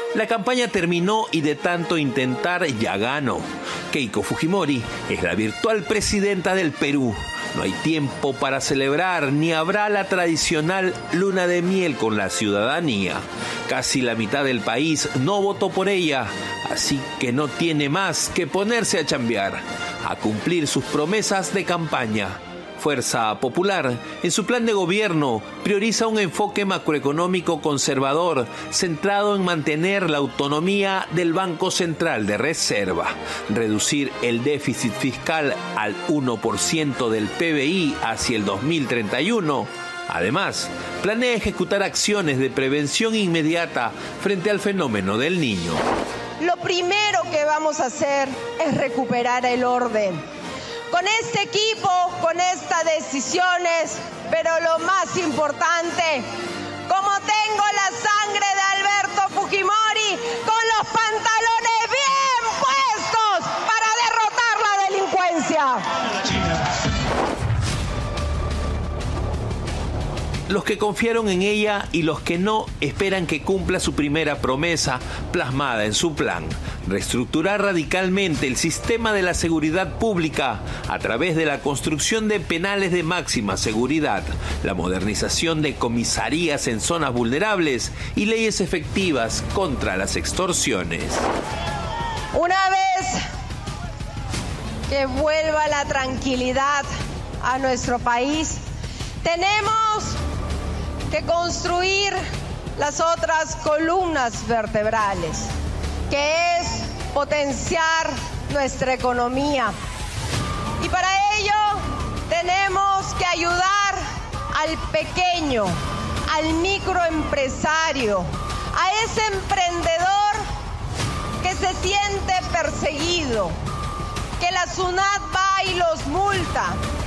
La campaña terminó y de tanto intentar ya ganó. Keiko Fujimori es la virtual presidenta del Perú. No hay tiempo para celebrar, ni habrá la tradicional luna de miel con la ciudadanía. Casi la mitad del país no votó por ella, así que no tiene más que ponerse a chambear, a cumplir sus promesas de campaña. Fuerza Popular, en su plan de gobierno, prioriza un enfoque macroeconómico conservador, centrado en mantener la autonomía del Banco Central de Reserva, reducir el déficit fiscal al 1% del PBI hacia el 2031. Además, planea ejecutar acciones de prevención inmediata frente al fenómeno del Niño. Lo primero que vamos a hacer es recuperar el orden. Con este equipo, con estas decisiones, pero lo más importante, como tengo la sangre de Alberto Fujimori, con los pantalones bien puestos para derrotar la delincuencia. Los que confiaron en ella y los que no esperan que cumpla su primera promesa plasmada en su plan: reestructurar radicalmente el sistema de la seguridad pública a través de la construcción de penales de máxima seguridad, la modernización de comisarías en zonas vulnerables y leyes efectivas contra las extorsiones. Una vez que vuelva la tranquilidad a nuestro país, tenemos que construir las otras columnas vertebrales, que es potenciar nuestra economía. Y para ello tenemos que ayudar al pequeño, al microempresario, a ese emprendedor que se siente perseguido, que la SUNAT va y los multa.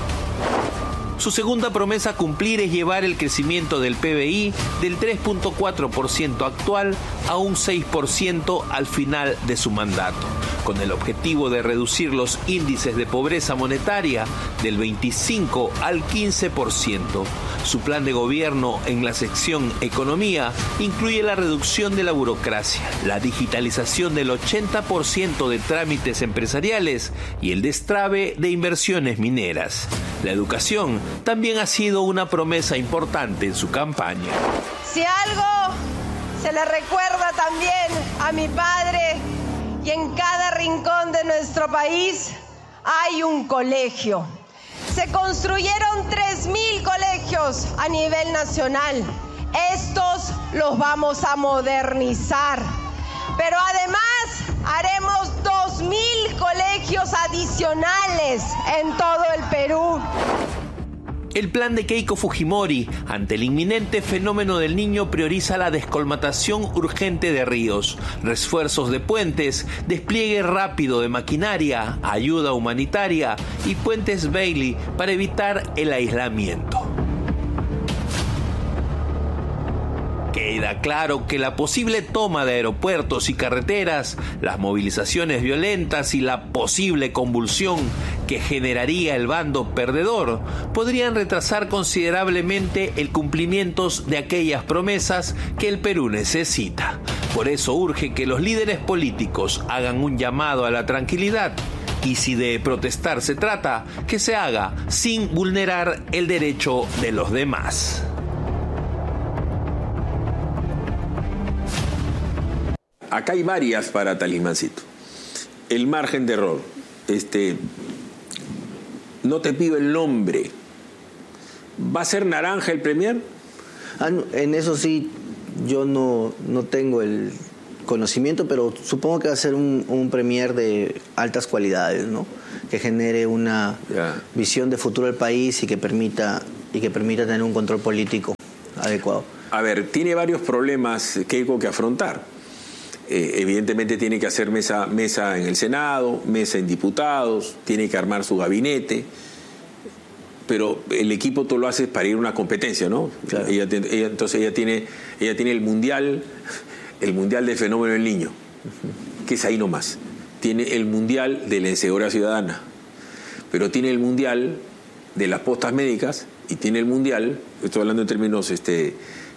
Su segunda promesa a cumplir es llevar el crecimiento del PBI del 3.4% actual a un 6% al final de su mandato, con el objetivo de reducir los índices de pobreza monetaria del 25 al 15%. Su plan de gobierno en la sección Economía incluye la reducción de la burocracia, la digitalización del 80% de trámites empresariales y el destrabe de inversiones mineras. La educación también ha sido una promesa importante en su campaña. Si algo se le recuerda también a mi padre, y en cada rincón de nuestro país hay un colegio. Se construyeron 3.000 colegios a nivel nacional. Estos los vamos a modernizar. Pero además haremos 2.000 colegios adicionales en todo el Perú. El plan de Keiko Fujimori ante el inminente fenómeno del Niño prioriza la descolmatación urgente de ríos, refuerzos de puentes, despliegue rápido de maquinaria, ayuda humanitaria y puentes Bailey para evitar el aislamiento. Queda claro que la posible toma de aeropuertos y carreteras, las movilizaciones violentas y la posible convulsión que generaría el bando perdedor podrían retrasar considerablemente el cumplimiento de aquellas promesas que el Perú necesita. Por eso urge que los líderes políticos hagan un llamado a la tranquilidad y, si de protestar se trata, que se haga sin vulnerar el derecho de los demás. Acá hay varias para Talismancito. El margen de error. No te pido el nombre. ¿Va a ser naranja el premier? No, en eso sí, yo no tengo el conocimiento, pero supongo que va a ser un premier de altas cualidades, ¿no? Que genere una visión de futuro del país y que permita tener un control político adecuado. A ver, tiene varios problemas Keiko que afrontar. Evidentemente tiene que hacer mesa en el Senado, mesa en diputados, tiene que armar su gabinete, pero el equipo tú lo haces para ir a una competencia, ¿no? Claro. Entonces ella tiene el mundial del fenómeno del Niño, que es ahí nomás. Tiene el mundial de la inseguridad ciudadana, pero tiene el mundial de las postas médicas y tiene el mundial, estoy hablando en términos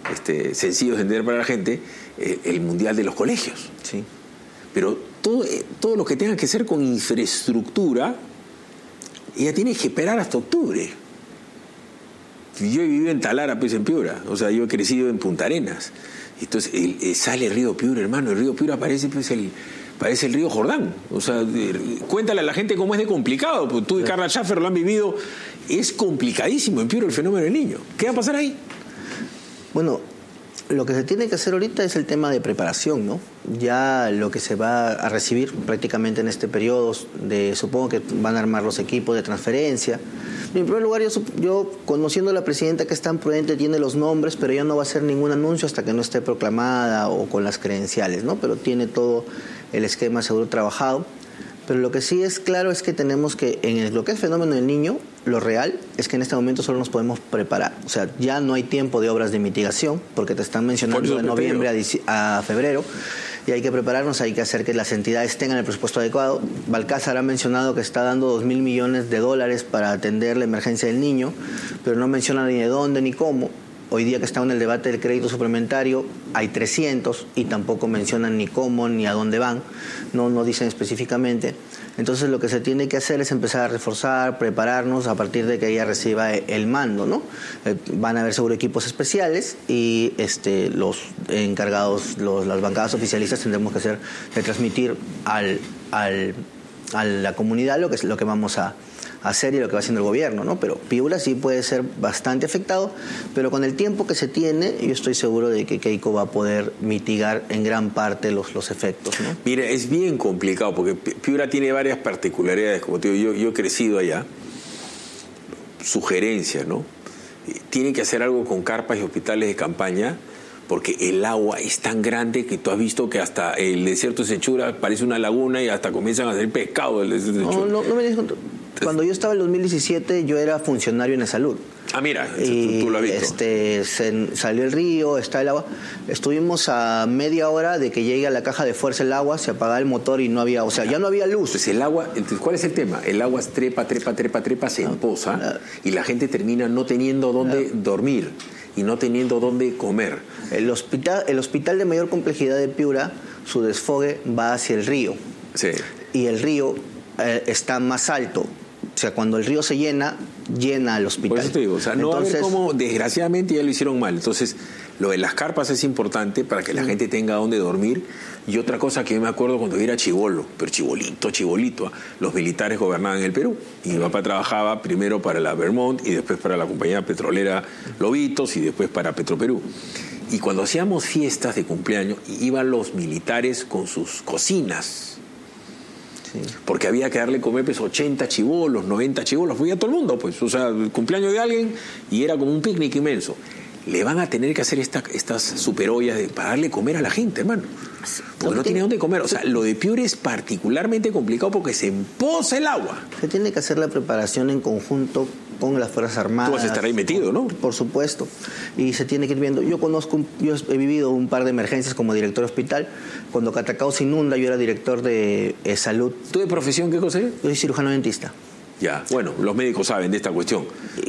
sencillos de entender para la gente, el Mundial de los Colegios. Sí. Pero todo lo que tenga que ver con infraestructura, ella tiene que esperar hasta octubre. Yo he vivido en Talara, pues en Piura, o sea, yo he crecido en Punta Arenas. Entonces sale el río Piura, hermano, el río Piura parece el río Jordán. O sea, cuéntale a la gente cómo es de complicado, pues tú y Carla Schaffer lo han vivido. Es complicadísimo en Piura el fenómeno del niño. ¿Qué va a pasar ahí? Bueno, lo que se tiene que hacer ahorita es el tema de preparación, ¿no? Ya lo que se va a recibir prácticamente en este periodo, supongo que van a armar los equipos de transferencia. En primer lugar, yo conociendo a la presidenta, que es tan prudente, tiene los nombres, pero ella no va a hacer ningún anuncio hasta que no esté proclamada o con las credenciales, ¿no? Pero tiene todo el esquema seguro trabajado. Pero lo que sí es claro es que tenemos que, en lo que es fenómeno del niño, lo real es que en este momento solo nos podemos preparar. O sea, ya no hay tiempo de obras de mitigación, porque te están mencionando de noviembre a febrero, y hay que prepararnos, hay que hacer que las entidades tengan el presupuesto adecuado. Balcázar ha mencionado que está dando $2.000 millones para atender la emergencia del niño, pero no menciona ni de dónde ni cómo. Hoy día que está en el debate del crédito suplementario hay 300 y tampoco mencionan ni cómo ni a dónde van, no dicen específicamente. Entonces lo que se tiene que hacer es empezar a reforzar, prepararnos a partir de que ella reciba el mando, ¿no? Van a haber seguro equipos especiales y los encargados, las bancadas oficialistas tendremos que hacer de transmitir a la comunidad lo que vamos a hacer y lo que va haciendo el gobierno, ¿no? Pero Piura sí puede ser bastante afectado, pero con el tiempo que se tiene, yo estoy seguro de que Keiko va a poder mitigar en gran parte los efectos, ¿no? Mira, es bien complicado porque Piura tiene varias particularidades, como te digo, yo he crecido allá. Sugerencias, ¿no? Tienen que hacer algo con carpas y hospitales de campaña, porque el agua es tan grande que tú has visto que hasta el desierto de Sechura parece una laguna y hasta comienzan a hacer pescado del desierto de Sechura. No me digas. Cuando yo estaba en el 2017, yo era funcionario en la salud. Ah, mira, tú lo has visto. Salió el río, está el agua. Estuvimos a media hora de que llegue a la caja de fuerza el agua, se apagaba el motor y no había, ya no había luz. Entonces el agua, ¿cuál es el tema? El agua trepa, se empoza y la gente termina no teniendo dónde dormir y no teniendo dónde comer. El hospital de mayor complejidad de Piura, su desfogue va hacia el río. Sí. Y el río está más alto. O sea, cuando el río se llena al hospital. Por eso te digo, no va a ver cómo, desgraciadamente, ya lo hicieron mal. Entonces, lo de las carpas es importante para que la gente tenga dónde dormir. Y otra cosa que yo me acuerdo cuando yo era chibolo, pero chibolito, los militares gobernaban en el Perú. Y mi papá trabajaba primero para la Vermont y después para la compañía petrolera Lobitos y después para Petroperú. Y cuando hacíamos fiestas de cumpleaños, iban los militares con sus cocinas. Porque había que darle comer 80 chibolos, 90 chibolos, fue a todo el mundo, pues, o sea, el cumpleaños de alguien y era como un picnic inmenso. Le van a tener que hacer estas superollas para darle comer a la gente, hermano. Porque no tiene dónde comer. O sea, lo de Piura es particularmente complicado porque se empoza el agua. Se tiene que hacer la preparación en conjunto con las Fuerzas Armadas. Tú vas a estar ahí metido, ¿no? Por supuesto. Y se tiene que ir viendo. Yo he vivido un par de emergencias como director de hospital. Cuando Catacao se inunda, yo era director de salud. ¿Tú de profesión qué cosa eres? Yo soy cirujano dentista. Ya, bueno, los médicos saben de esta cuestión.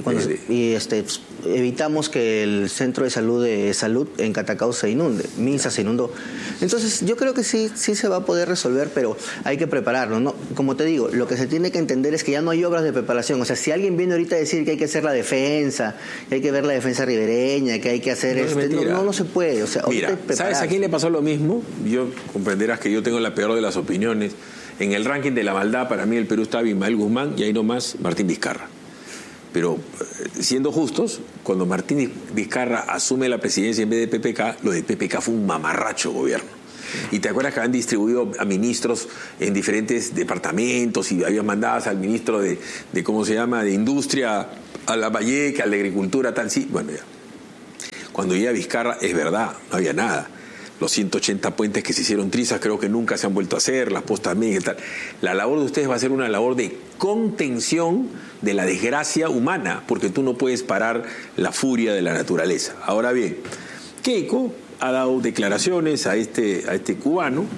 Evitamos que el centro de salud en Catacao se inunde. Minsa se inundó. Entonces, yo creo que sí se va a poder resolver, pero hay que prepararlo, ¿no? Como te digo, lo que se tiene que entender es que ya no hay obras de preparación. O sea, si alguien viene ahorita a decir que hay que hacer la defensa, que hay que ver la defensa ribereña, que hay que hacer no se puede. O sea, mira, ¿sabes a quién le pasó lo mismo? Yo comprenderás que yo tengo la peor de las opiniones. En el ranking de la maldad, para mí el Perú está Abimael Guzmán y ahí nomás Martín Vizcarra. Pero siendo justos, cuando Martín Vizcarra asume la presidencia en vez de PPK, lo de PPK fue un mamarracho gobierno. Y te acuerdas que habían distribuido a ministros en diferentes departamentos y habían mandado al ministro de ¿cómo se llama?, de Industria, a la Valleca, al de Agricultura, tal, sí. Bueno, ya. Cuando llega Vizcarra, es verdad, no había nada. Los 180 puentes que se hicieron trizas creo que nunca se han vuelto a hacer, las postas médicas y tal. La labor de ustedes va a ser una labor de contención de la desgracia humana, porque tú no puedes parar la furia de la naturaleza. Ahora bien, Keiko ha dado declaraciones a este cubano,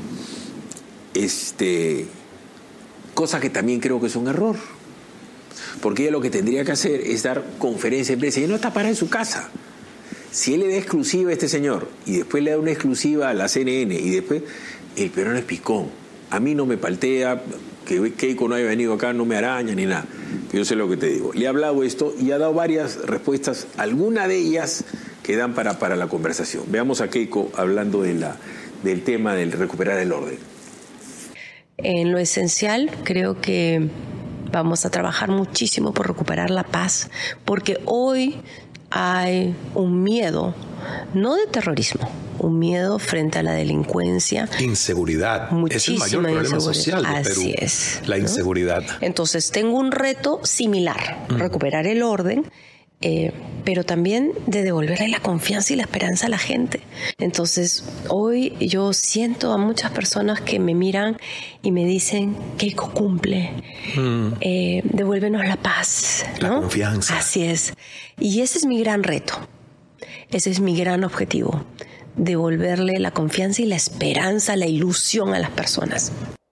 cosa que también creo que es un error, porque ella lo que tendría que hacer es dar conferencia de prensa. Ella no está parada en su casa. Si él le da exclusiva a este señor y después le da una exclusiva a la CNN y después el peruano es picón. A mí no me paltea, que Keiko no haya venido acá no me araña ni nada. Yo sé lo que te digo. Le he hablado esto y ha dado varias respuestas, alguna de ellas que dan para la conversación. Veamos a Keiko hablando del tema del recuperar el orden. En lo esencial, creo que vamos a trabajar muchísimo por recuperar la paz, porque hoy hay un miedo, no de terrorismo, un miedo frente a la delincuencia. Inseguridad. Es el mayor problema social de Perú. Así es. La inseguridad. Entonces tengo un reto similar, recuperar el orden, pero también de devolverle la confianza y la esperanza a la gente. Entonces hoy yo siento a muchas personas que me miran y me dicen, Keiko, cumple, devuélvenos la paz, ¿no? La confianza. Así es. Y ese es mi gran reto, ese es mi gran objetivo, devolverle la confianza y la esperanza, la ilusión a las personas.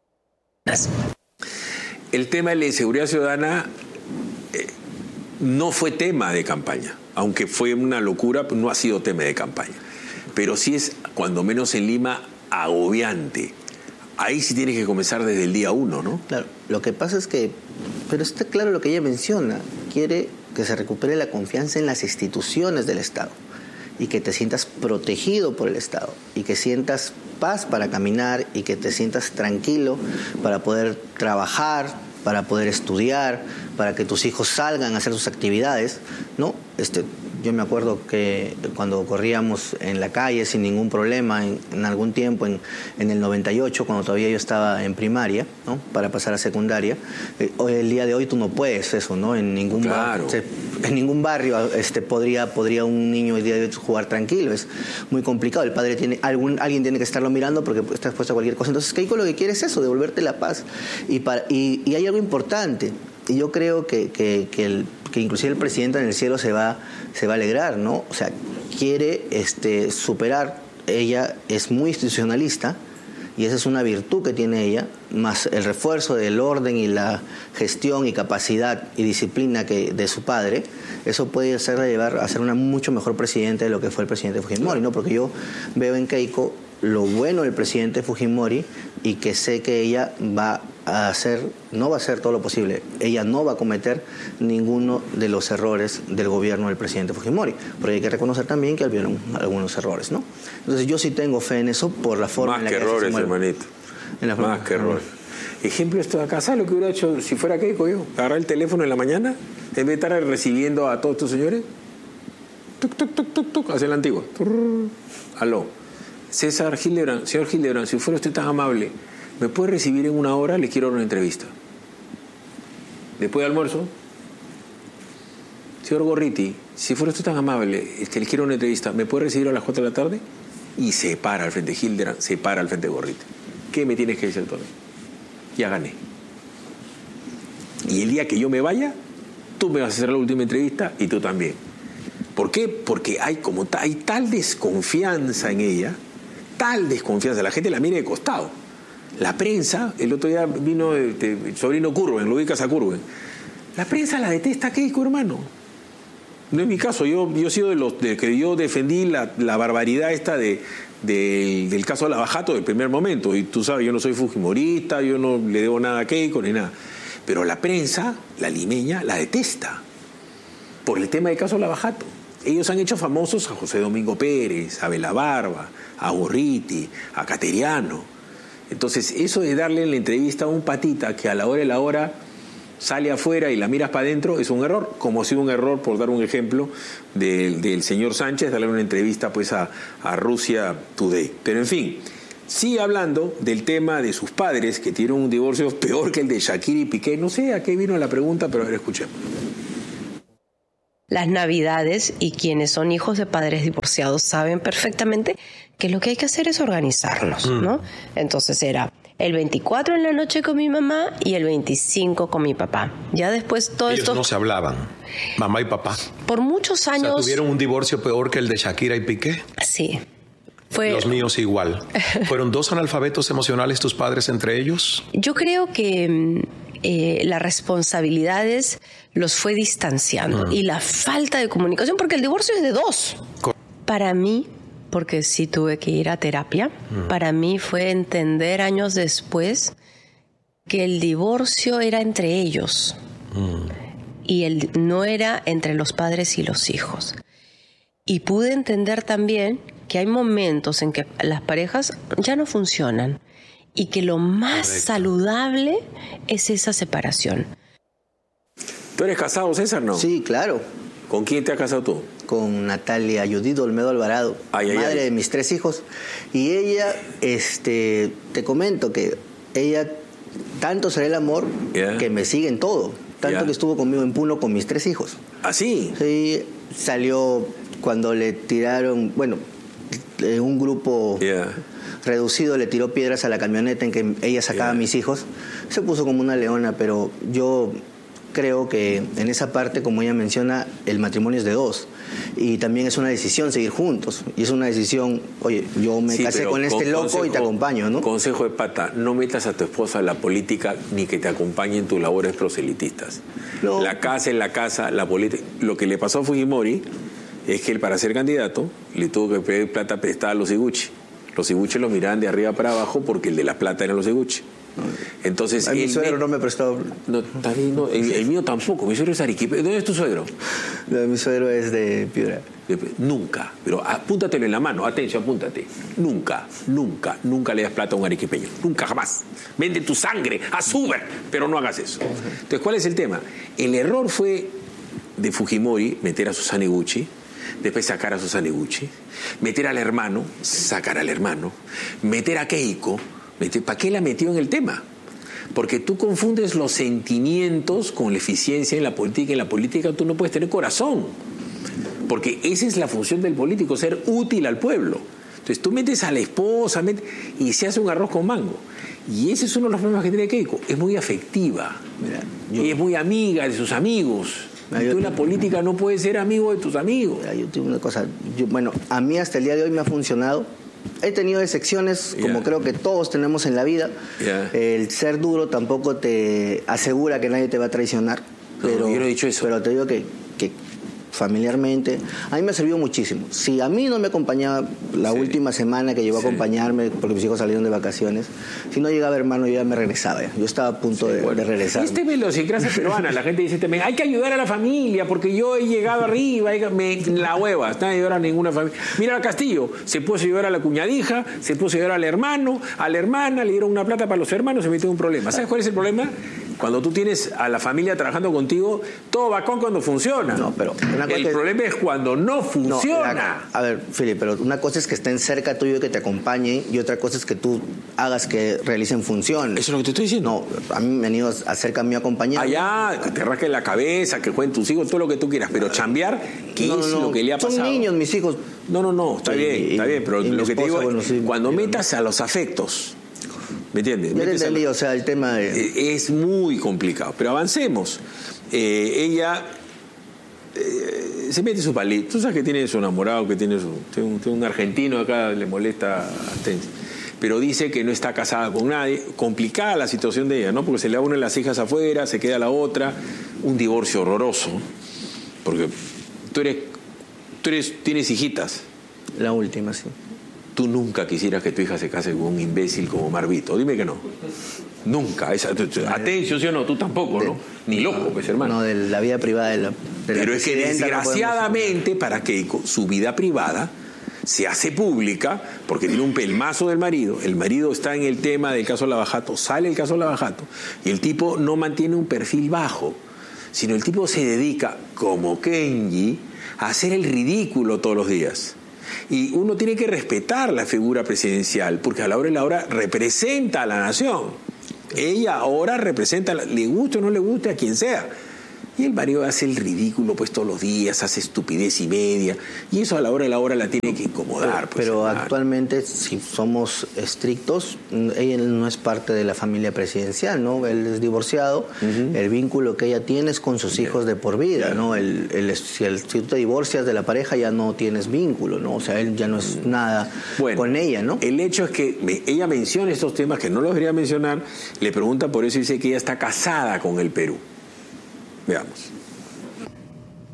El tema de la inseguridad ciudadana no fue tema de campaña, aunque fue una locura, no ha sido tema de campaña. Pero sí es, cuando menos en Lima, agobiante. Ahí sí tienes que comenzar desde el día 1, ¿no? Claro, lo que pasa es que, pero está claro lo que ella menciona, quiere que se recupere la confianza en las instituciones del Estado y que te sientas protegido por el Estado y que sientas paz para caminar y que te sientas tranquilo para poder trabajar, para poder estudiar, para que tus hijos salgan a hacer sus actividades, ¿no? Yo me acuerdo que cuando corríamos en la calle sin ningún problema, en algún tiempo, en el 98, cuando todavía yo estaba en primaria, ¿no? Para pasar a secundaria, el día de hoy tú no puedes eso, ¿no? En ningún claro. En ningún barrio podría un niño el día de hoy jugar tranquilo, es muy complicado. El padre alguien tiene que estarlo mirando porque está expuesto a cualquier cosa. Entonces Keiko lo que quiere es eso, devolverte la paz. Y hay algo importante, y yo creo que inclusive el presidente en el cielo se va a alegrar, ¿no? O sea, quiere superar. Ella es muy institucionalista y esa es una virtud que tiene ella, más el refuerzo del orden y la gestión y capacidad y disciplina de su padre. Eso puede hacerla llevar a ser una mucho mejor presidenta de lo que fue el presidente Fujimori, ¿no? Porque yo veo en Keiko lo bueno del presidente Fujimori y que sé que ella no va a hacer todo lo posible. Ella no va a cometer ninguno de los errores del gobierno del presidente Fujimori, pero hay que reconocer también que hubieron algunos errores, ¿no? Entonces yo sí tengo fe en eso por la forma en la que errores, hermanito. Más que errores. Ejemplo, esto de acá, ¿sabes lo que hubiera hecho si fuera Keiko yo? Agarrar el teléfono en la mañana, en vez de estar recibiendo a todos estos señores, tuc, tuc, tuc, tuc, tuc, hacia la antigua. Aló. César Hildebrand, señor Hildebrand, si fuera usted tan amable, ¿me puede recibir en 1 hora? Le quiero dar una entrevista. Después de almuerzo, señor Gorriti, si fuera usted tan amable, le quiero una entrevista, ¿me puede recibir a las 4 de la tarde? Y se para al frente de Hildebrand, se para al frente de Gorriti. ¿Qué me tienes que decir, Tony? Ya gané. Y el día que yo me vaya, tú me vas a hacer la última entrevista y tú también. ¿Por qué? Porque hay tal desconfianza en ella, tal desconfianza, la gente la mira de costado. La prensa, el otro día vino el sobrino Curwen, lo ubicas a Curwen. La prensa la detesta a Keiko, hermano. No es mi caso, yo he sido de los que yo defendí la barbaridad esta del caso de Lava Jato del primer momento. Y tú sabes, yo no soy fujimorista, yo no le debo nada a Keiko ni nada. Pero la prensa, la limeña, la detesta por el tema del caso Lava Jato. Ellos han hecho famosos a José Domingo Pérez, a Bela Barba, a Gorriti, a Cateriano. Entonces, eso de darle en la entrevista a un patita que a la hora de la hora sale afuera y la miras para adentro es un error, como ha sido un error, por dar un ejemplo, del señor Sánchez, darle una entrevista pues a Rusia Today. Pero en fin, sigue hablando del tema de sus padres, que tienen un divorcio peor que el de Shakira y Piqué. No sé a qué vino la pregunta, pero a ver, escuchemos. Las Navidades, y quienes son hijos de padres divorciados saben perfectamente que lo que hay que hacer es organizarnos, ¿no? Entonces era el 24 en la noche con mi mamá y el 25 con mi papá. Ya después todo Ellos esto... no se hablaban, mamá y papá. Por muchos años... O sea, ¿tuvieron un divorcio peor que el de Shakira y Piqué? Sí. Los míos igual. ¿Fueron 2 analfabetos emocionales tus padres entre ellos? Yo creo que las responsabilidades los fue distanciando y la falta de comunicación, porque el divorcio es de 2. Para mí, porque sí tuve que ir a terapia, para mí fue entender años después que el divorcio era entre ellos y no era entre los padres y los hijos. Y pude entender también que hay momentos en que las parejas ya no funcionan y que lo más saludable es esa separación. ¿Tú eres casado, César, no? Sí, claro. ¿Con quién te has casado tú? Con Natalia Judith Olmedo Alvarado, madre de mis 3 hijos. Y ella, te comento que ella, tanto será el amor que me sigue en todo. Tanto que estuvo conmigo en Puno con mis 3 hijos. ¿Ah, sí? Sí, salió cuando le tiraron, un grupo reducido le tiró piedras a la camioneta en que ella sacaba a mis hijos. Se puso como una leona, pero yo creo que en esa parte, como ella menciona, el matrimonio es de 2. Y también es una decisión seguir juntos. Y es una decisión, oye, yo me casé con este loco y te acompaño, ¿no? Consejo de pata, no metas a tu esposa en la política ni que te acompañe en tus labores proselitistas. No. La casa es la casa, la política. Lo que le pasó a Fujimori es que él, para ser candidato, le tuvo que pedir plata prestada a los Iguchi. Los Iguchi los miraban de arriba para abajo porque el de la plata eran los Iguchi. Entonces, mi suegro no me prestó. No, también no, el mío tampoco. Mi suegro es arequipeño. ¿Dónde es tu suegro? Mi suegro es de Piura. Nunca, pero apúntatelo en la mano. Atención, apúntate. Nunca le das plata a un arequipeño. Nunca, jamás. Vende tu sangre a Uber, pero no hagas eso. Entonces, ¿cuál es el tema? El error fue de Fujimori meter a Susana Iguchi, después sacar a Susana Iguchi, meter al hermano, sacar al hermano, meter a Keiko. ¿Para qué la metió en el tema? Porque tú confundes los sentimientos con la eficiencia en la política. En la política tú no puedes tener corazón. Porque esa es la función del político, ser útil al pueblo. Entonces tú metes a la esposa y se hace un arroz con mango. Y ese es uno de los problemas que tiene Keiko. Es muy afectiva. Y es muy amiga de sus amigos. Tú en la política no puedes ser amigo de tus amigos. Yo tengo una cosa. A mí hasta el día de hoy me ha funcionado. He tenido excepciones, como creo que todos tenemos en la vida. El ser duro tampoco te asegura que nadie te va a traicionar. Pero, yo no he dicho eso. Pero te digo que familiarmente, a mí me ha servido muchísimo. Si a mí no me acompañaba la última semana que llegó a acompañarme, porque mis hijos salieron de vacaciones, si no llegaba hermano, yo ya me regresaba. Yo estaba a punto de regresar. Esta es la idiosincrasia peruana. La gente dice también, hay que ayudar a la familia, porque yo he llegado arriba, la hueva, está ayudar a ninguna familia. Mira a Castillo, se puso a ayudar a la cuñadija, se puso a ayudar al hermano, a la hermana, le dieron una plata para los hermanos, se metió en un problema. ¿Sabes cuál es el problema? Cuando tú tienes a la familia trabajando contigo, todo va cuando funciona. No, pero el problema es cuando no funciona. A ver, Filipe, pero una cosa es que estén cerca tuyo y que te acompañen, y otra cosa es que tú hagas que realicen funciones. ¿Eso es lo que te estoy diciendo? No, a mí me han ido cerca a mí a acompañar. Allá, que te rasquen la cabeza, que jueguen tus hijos, todo lo que tú quieras, pero chambear, ¿qué es lo que le ha pasado? Son niños, mis hijos. No, está bien, pero lo que te digo es, cuando metas a los afectos, ¿me entiendes? Yo entendí, o sea, el tema de... Es muy complicado, pero avancemos. Ella se mete su palito. Tú sabes que tiene su enamorado, que tiene un argentino acá, le molesta, pero dice que no está casada con nadie. Complicada la situación de ella, ¿no? Porque se le da una de las hijas afuera, se queda la otra. Un divorcio horroroso. Porque tienes hijitas. La última, sí. Tú nunca quisieras que tu hija se case con un imbécil como Marvito. Dime que no. Nunca. Atención, ¿sí o no? Tú tampoco, ¿no? Ni loco, pues, hermano. No, de la vida privada de la Pero es que desgraciadamente para Keiko, su vida privada se hace pública porque tiene un pelmazo del marido. El marido está en el tema del caso Lavajato, sale el caso Lavajato, y el tipo no mantiene un perfil bajo, sino el tipo se dedica, como Kenji, a hacer el ridículo todos los días. Y uno tiene que respetar la figura presidencial, porque a la hora de la hora representa a la nación. Ella ahora representa, le guste o no le guste a quien sea. Y el marido hace el ridículo pues todos los días, hace estupidez y media, y eso a la hora de la hora la tiene que incomodar. Pero actualmente, si somos estrictos, ella no es parte de la familia presidencial, ¿no? Él es divorciado, el vínculo que ella tiene es con sus hijos de por vida, ¿no? Si tú te divorcias de la pareja ya no tienes vínculo, ¿no? O sea, él ya no es nada con ella, ¿no? El hecho es que ella menciona estos temas que no los debería mencionar, le pregunta por eso y dice que ella está casada con el Perú. Veamos.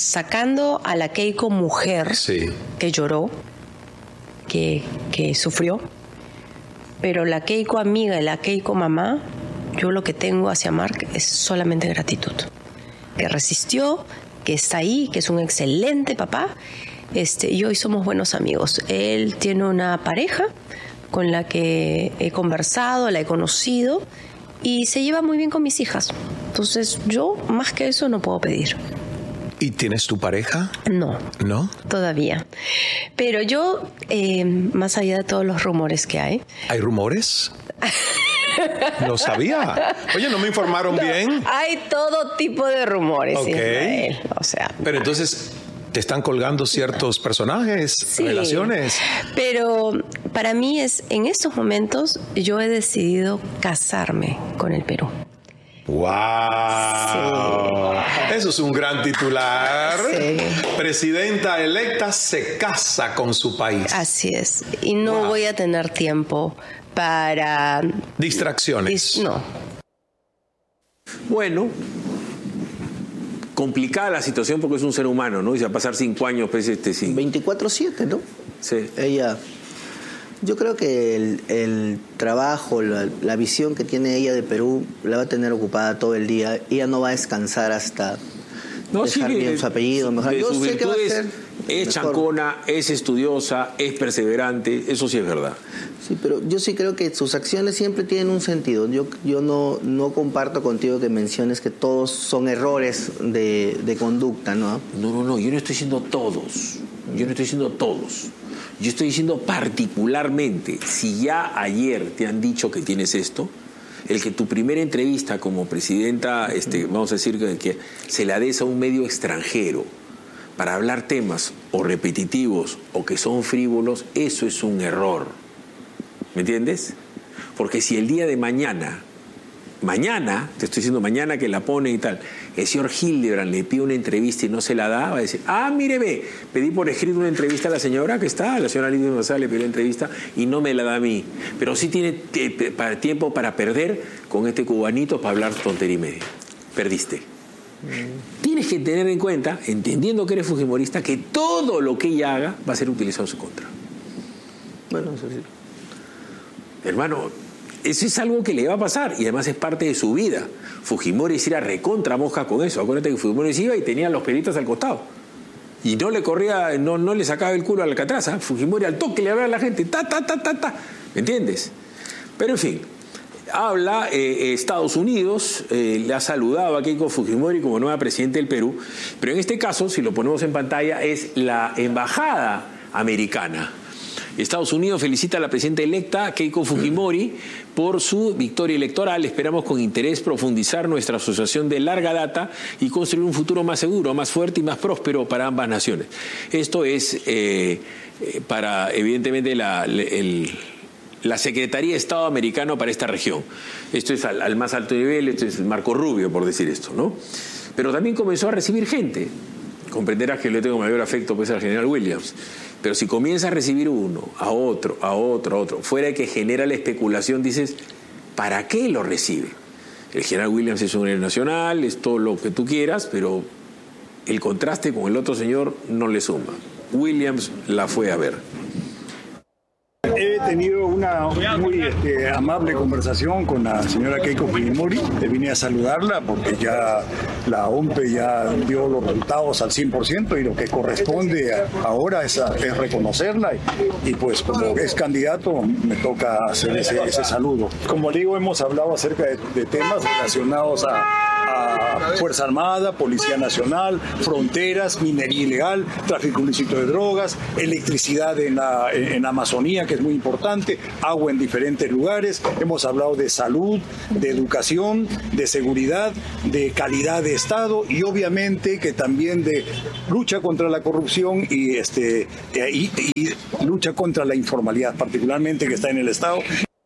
sacando a la Keiko mujer que lloró, que sufrió, pero la Keiko amiga y la Keiko mamá, yo lo que tengo hacia Mark es solamente gratitud. Que resistió, que está ahí, que es un excelente papá, y hoy somos buenos amigos. Él tiene una pareja con la que he conversado, la he conocido y se lleva muy bien con mis hijas. Entonces yo más que eso no puedo pedir. ¿Y tienes tu pareja? No. ¿No? Todavía. Pero yo, más allá de todos los rumores que hay... ¿Hay rumores? No sabía. Oye, ¿no me informaron bien? Hay todo tipo de rumores, Ismael. O sea... Pero entonces... ¿Te están colgando ciertos personajes, relaciones? Pero para mí en estos momentos yo he decidido casarme con el Perú. ¡Wow! Sí. Eso es un gran titular. Sí. Presidenta electa se casa con su país. Así es. Y no voy a tener tiempo para... distracciones. No. Bueno, complicada la situación porque es un ser humano, ¿no? Y se va a pasar 5 años, pues, sin... 24/7, ¿no? Sí. Ella... Yo creo que el trabajo, la visión que tiene ella de Perú la va a tener ocupada todo el día. Ella no va a descansar hasta dejar bien su apellido. Yo sé que va a ser es chancona, es estudiosa, es perseverante, eso sí es verdad. Sí, pero yo sí creo que sus acciones siempre tienen un sentido. Yo no comparto contigo que menciones que todos son errores de conducta, ¿no? No, yo no estoy diciendo todos. Yo estoy diciendo particularmente, si ya ayer te han dicho que tienes esto, el que tu primera entrevista como presidenta, vamos a decir que se la des a un medio extranjero para hablar temas o repetitivos o que son frívolos, eso es un error. ¿Me entiendes? Porque si el día de mañana, te estoy diciendo mañana que la pone y tal, el señor Hildebrand le pide una entrevista y no se la da, va a decir, mire, pedí por escrito una entrevista a la señora que está, la señora Lidia González le pidió la entrevista y no me la da a mí, pero sí tiene tiempo para perder con este cubanito para hablar tontería y media. Perdiste. Tienes que tener en cuenta, entendiendo que eres fujimorista, que todo lo que ella haga va a ser utilizado en su contra. Bueno, eso sí. Hermano, eso es algo que le va a pasar y además es parte de su vida. Fujimori se era recontra mosca con eso. Acuérdate que Fujimori se iba y tenía los pelitos al costado. Y no le corría, no le sacaba el culo a la Alcatraz. Fujimori al toque le hablaba a la gente. ¿Me entiendes? Pero en fin, habla Estados Unidos, le ha saludado a Keiko Fujimori como nueva presidenta del Perú. Pero en este caso, si lo ponemos en pantalla, es la embajada americana. Estados Unidos felicita a la presidenta electa Keiko Fujimori por su victoria electoral. Esperamos con interés profundizar nuestra asociación de larga data y construir un futuro más seguro, más fuerte y más próspero para ambas naciones. Esto es para, evidentemente, la Secretaría de Estado americano para esta región. Esto es al más alto nivel, esto es Marco Rubio, por decir esto, ¿no? Pero también comenzó a recibir gente. Comprenderás que le tengo mayor afecto pues al general Williams. Pero si comienza a recibir uno, a otro, fuera de que genera la especulación, dices, ¿para qué lo recibe? El general Williams es un héroe nacional, es todo lo que tú quieras, pero el contraste con el otro señor no le suma. Williams la fue a ver. He tenido una muy amable conversación con la señora Keiko Fujimori. Vine a saludarla porque ya la OMPE ya dio los resultados al 100% y lo que corresponde ahora es reconocerla y pues como es candidato me toca hacer ese saludo. Como digo, hemos hablado acerca de temas relacionados a Fuerza Armada, Policía Nacional, fronteras, minería ilegal, tráfico ilícito de drogas, electricidad en la Amazonía, que es muy importante, agua en diferentes lugares. Hemos hablado de salud, de educación, de seguridad, de calidad de Estado y obviamente que también de lucha contra la corrupción y lucha contra la informalidad, particularmente que está en el Estado.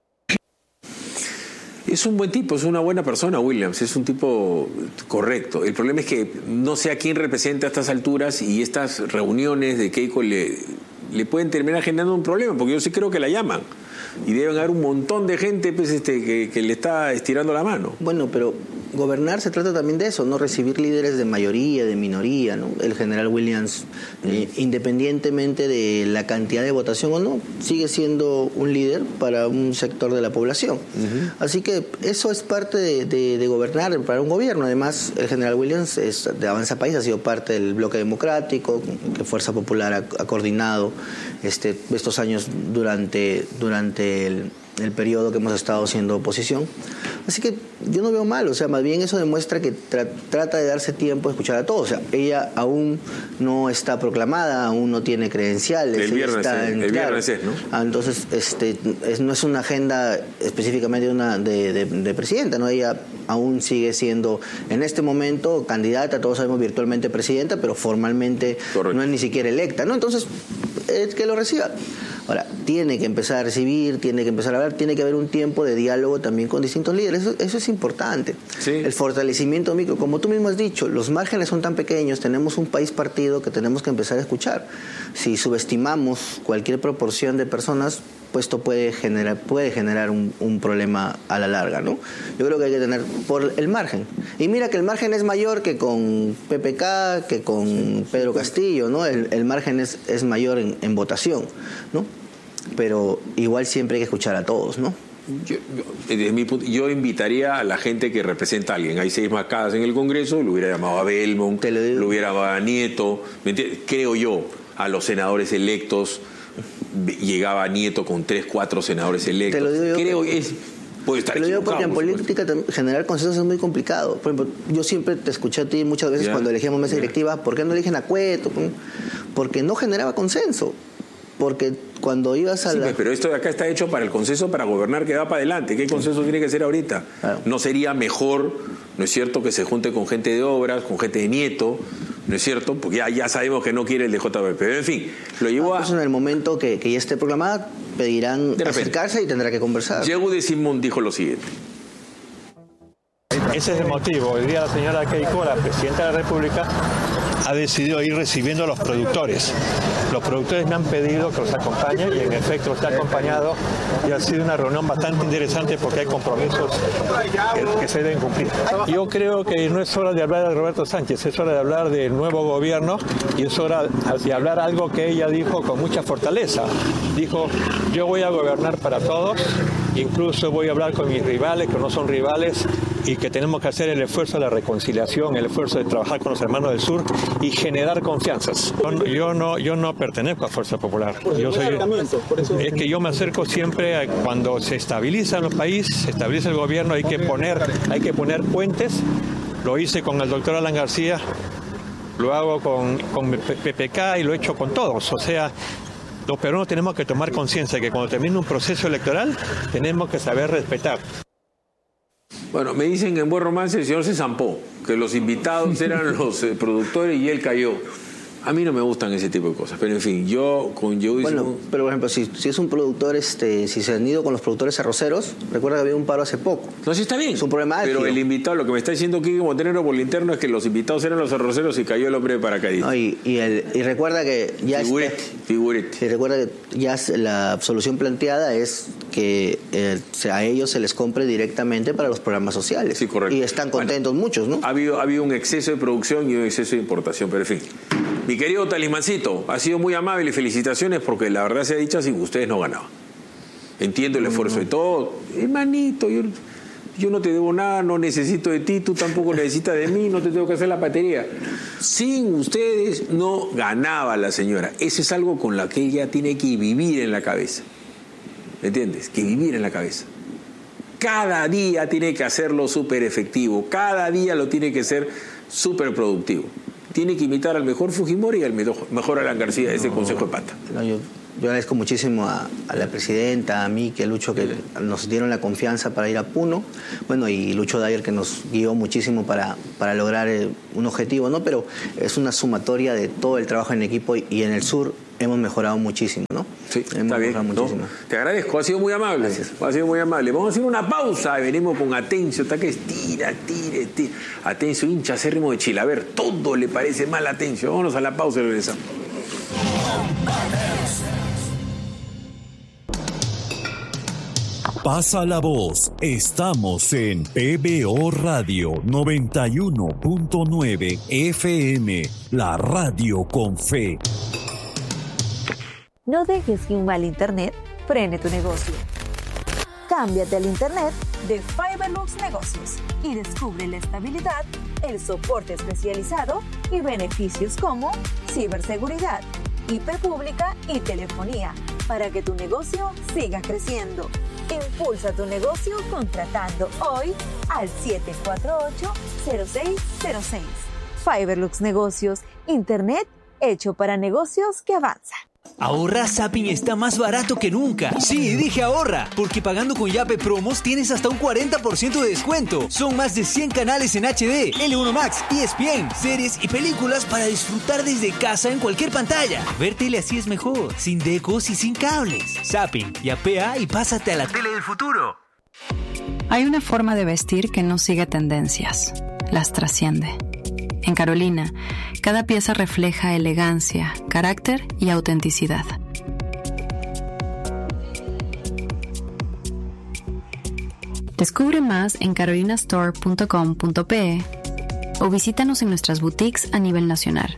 Es un buen tipo, es una buena persona, Williams, es un tipo correcto. El problema es que no sé a quién representa a estas alturas y estas reuniones de Keiko le pueden terminar generando un problema, porque yo sí creo que la llaman y deben haber un montón de gente pues, que le está estirando la mano. Bueno, pero gobernar se trata también de eso, no recibir líderes de mayoría, de minoría, ¿no? El general Williams, independientemente de la cantidad de votación o no, sigue siendo un líder para un sector de la población. Así que eso es parte de gobernar para un gobierno. Además, el general Williams de Avanza País, ha sido parte del bloque democrático, que Fuerza Popular ha coordinado estos años durante el periodo que hemos estado siendo oposición. Así que yo no veo mal, o sea, más bien eso demuestra que trata de darse tiempo de escuchar a todos. O sea, ella aún no está proclamada, aún no tiene credenciales. El viernes es, ¿no? Entonces, no es una agenda específicamente de presidenta, ¿no? Ella aún sigue siendo, en este momento, candidata, todos sabemos, virtualmente presidenta, pero formalmente Correcto. No es ni siquiera electa, ¿no? Entonces, que lo reciba. Ahora, tiene que empezar a recibir, tiene que empezar a hablar, tiene que haber un tiempo de diálogo también con distintos líderes. Eso es importante. Sí. El fortalecimiento micro, como tú mismo has dicho, los márgenes son tan pequeños, tenemos un país partido que tenemos que empezar a escuchar. Si subestimamos cualquier proporción de personas, pues esto puede generar un problema a la larga, ¿no? Yo creo que hay que tener por el margen. Y mira que el margen es mayor que con PPK, que con Pedro Castillo, ¿no? El margen es mayor en votación, ¿no? Pero igual siempre hay que escuchar a todos, ¿no? Yo invitaría a la gente que representa a alguien. Hay 6 mascadas en el Congreso, lo hubiera llamado a Belmont, lo hubiera llamado a Nieto, creo yo, a los senadores electos. Llegaba Nieto con 3, 4 senadores electos. Te lo digo yo, creo que puede estar equivocado. Te lo digo porque en política generar consensos es muy complicado. Por ejemplo, yo siempre te escuché a ti muchas veces cuando elegíamos mesa directiva, ¿por qué no eligen a Cueto? Porque no generaba consenso. Porque cuando ibas a pero esto de acá está hecho para el consenso, para gobernar, que va para adelante. ¿Qué consenso tiene que ser ahorita? Claro. ¿No sería mejor, no es cierto, que se junte con gente de obras, con gente de Nieto? ¿No es cierto? Porque ya sabemos que no quiere el de JP. Pero en fin, lo llevó en el momento que ya esté proclamada, pedirán acercarse y tendrá que conversar. Diego de Simón dijo lo siguiente. Ese es el motivo. Hoy día la señora Keiko, la presidenta de la República, ha decidido ir recibiendo a los productores. Los productores me han pedido que los acompañe y en efecto los he acompañado y ha sido una reunión bastante interesante porque hay compromisos que se deben cumplir. Yo creo que no es hora de hablar de Roberto Sánchez, es hora de hablar del nuevo gobierno y es hora de hablar algo que ella dijo con mucha fortaleza. Dijo, yo voy a gobernar para todos, incluso voy a hablar con mis rivales, que no son rivales, y que tenemos que hacer el esfuerzo de la reconciliación, el esfuerzo de trabajar con los hermanos del sur y generar confianzas. Yo no pertenezco a Fuerza Popular. Es que yo me acerco siempre a cuando se estabilizan los países, se estabiliza el gobierno, hay que poner puentes. Lo hice con el doctor Alan García, lo hago con PPK y lo he hecho con todos. O sea, los peruanos tenemos que tomar conciencia de que cuando termine un proceso electoral tenemos que saber respetar. Bueno, me dicen que en Buen Romance el señor se zampó, que los invitados eran los productores y él cayó. A mí no me gustan ese tipo de cosas, pero en fin, Bueno, pero por ejemplo, si es un productor, si se han ido con los productores arroceros, recuerda que había un paro hace poco. No, sí está bien. Es un problema pero álgido. el invitado, lo que me está diciendo Kike Montenegro por el interno es que los invitados eran los arroceros y cayó el hombre de paracaidistas. No, y recuerda que ya figurete. Y recuerda que ya la solución planteada es que a ellos se les compre directamente para los programas sociales. Sí, correcto. Y están contentos muchos, ¿no? Ha habido un exceso de producción y un exceso de importación, pero en fin. Mi querido Talismancito, ha sido muy amable y felicitaciones porque la verdad sea dicha, sin ustedes no ganaban. Entiendo el esfuerzo de todos. Hermanito, yo no te debo nada, no necesito de ti, tú tampoco necesitas de mí, no te tengo que hacer la patería. Sin ustedes no ganaba la señora. Eso es algo con lo que ella tiene que vivir en la cabeza. ¿Me entiendes? Que vivir en la cabeza. Cada día tiene que hacerlo súper efectivo, cada día lo tiene que hacer súper productivo. Tiene que imitar al mejor Fujimori y al mejor Alan García de ese Consejo de Pata. No, yo agradezco muchísimo a la presidenta, a mí, que Lucho, que nos dieron la confianza para ir a Puno. Bueno, y Lucho Dyer, que nos guió muchísimo para lograr un objetivo, ¿no? Pero es una sumatoria de todo el trabajo en equipo y en el sur hemos mejorado muchísimo, ¿no? Sí, está bien. Muchísimo. Te agradezco, ha sido muy amable. Gracias. Ha sido muy amable. Vamos a hacer una pausa y venimos con Atencio. Está que estira. Atencio, hincha acérrimo de Chile. A ver, todo le parece mal a Atencio. Vámonos a la pausa y regresamos. Pasa la voz. Estamos en PBO Radio 91.9 FM, la radio con fe. No dejes que un mal internet frene tu negocio. Cámbiate al internet de Fiberlux Negocios y descubre la estabilidad, el soporte especializado y beneficios como ciberseguridad, IP pública y telefonía para que tu negocio siga creciendo. Impulsa tu negocio contratando hoy al 748-0606. Fiberlux Negocios, internet hecho para negocios que avanza. Ahorra Zapping está más barato que nunca. Sí, dije ahorra, porque pagando con Yape Promos tienes hasta un 40% de descuento. Son más de 100 canales en HD, L1 Max, ESPN, series y películas para disfrutar desde casa en cualquier pantalla. Ver tele así es mejor, sin decos y sin cables. Zapping, yapea y pásate a la tele del futuro. Hay una forma de vestir que no sigue tendencias, las trasciende. En Carolina, cada pieza refleja elegancia, carácter y autenticidad. Descubre más en carolinastore.com.pe o visítanos en nuestras boutiques a nivel nacional.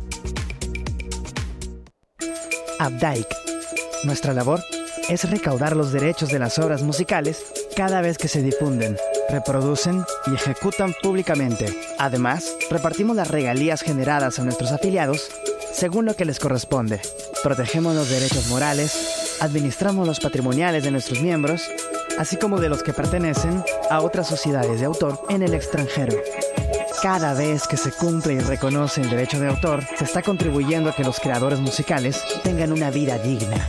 Updike. Nuestra labor es recaudar los derechos de las obras musicales cada vez que se difunden, reproducen y ejecutan públicamente. Además, repartimos las regalías generadas a nuestros afiliados según lo que les corresponde. Protegemos los derechos morales, administramos los patrimoniales de nuestros miembros, así como de los que pertenecen a otras sociedades de autor en el extranjero. Cada vez que se cumple y reconoce el derecho de autor, se está contribuyendo a que los creadores musicales tengan una vida digna.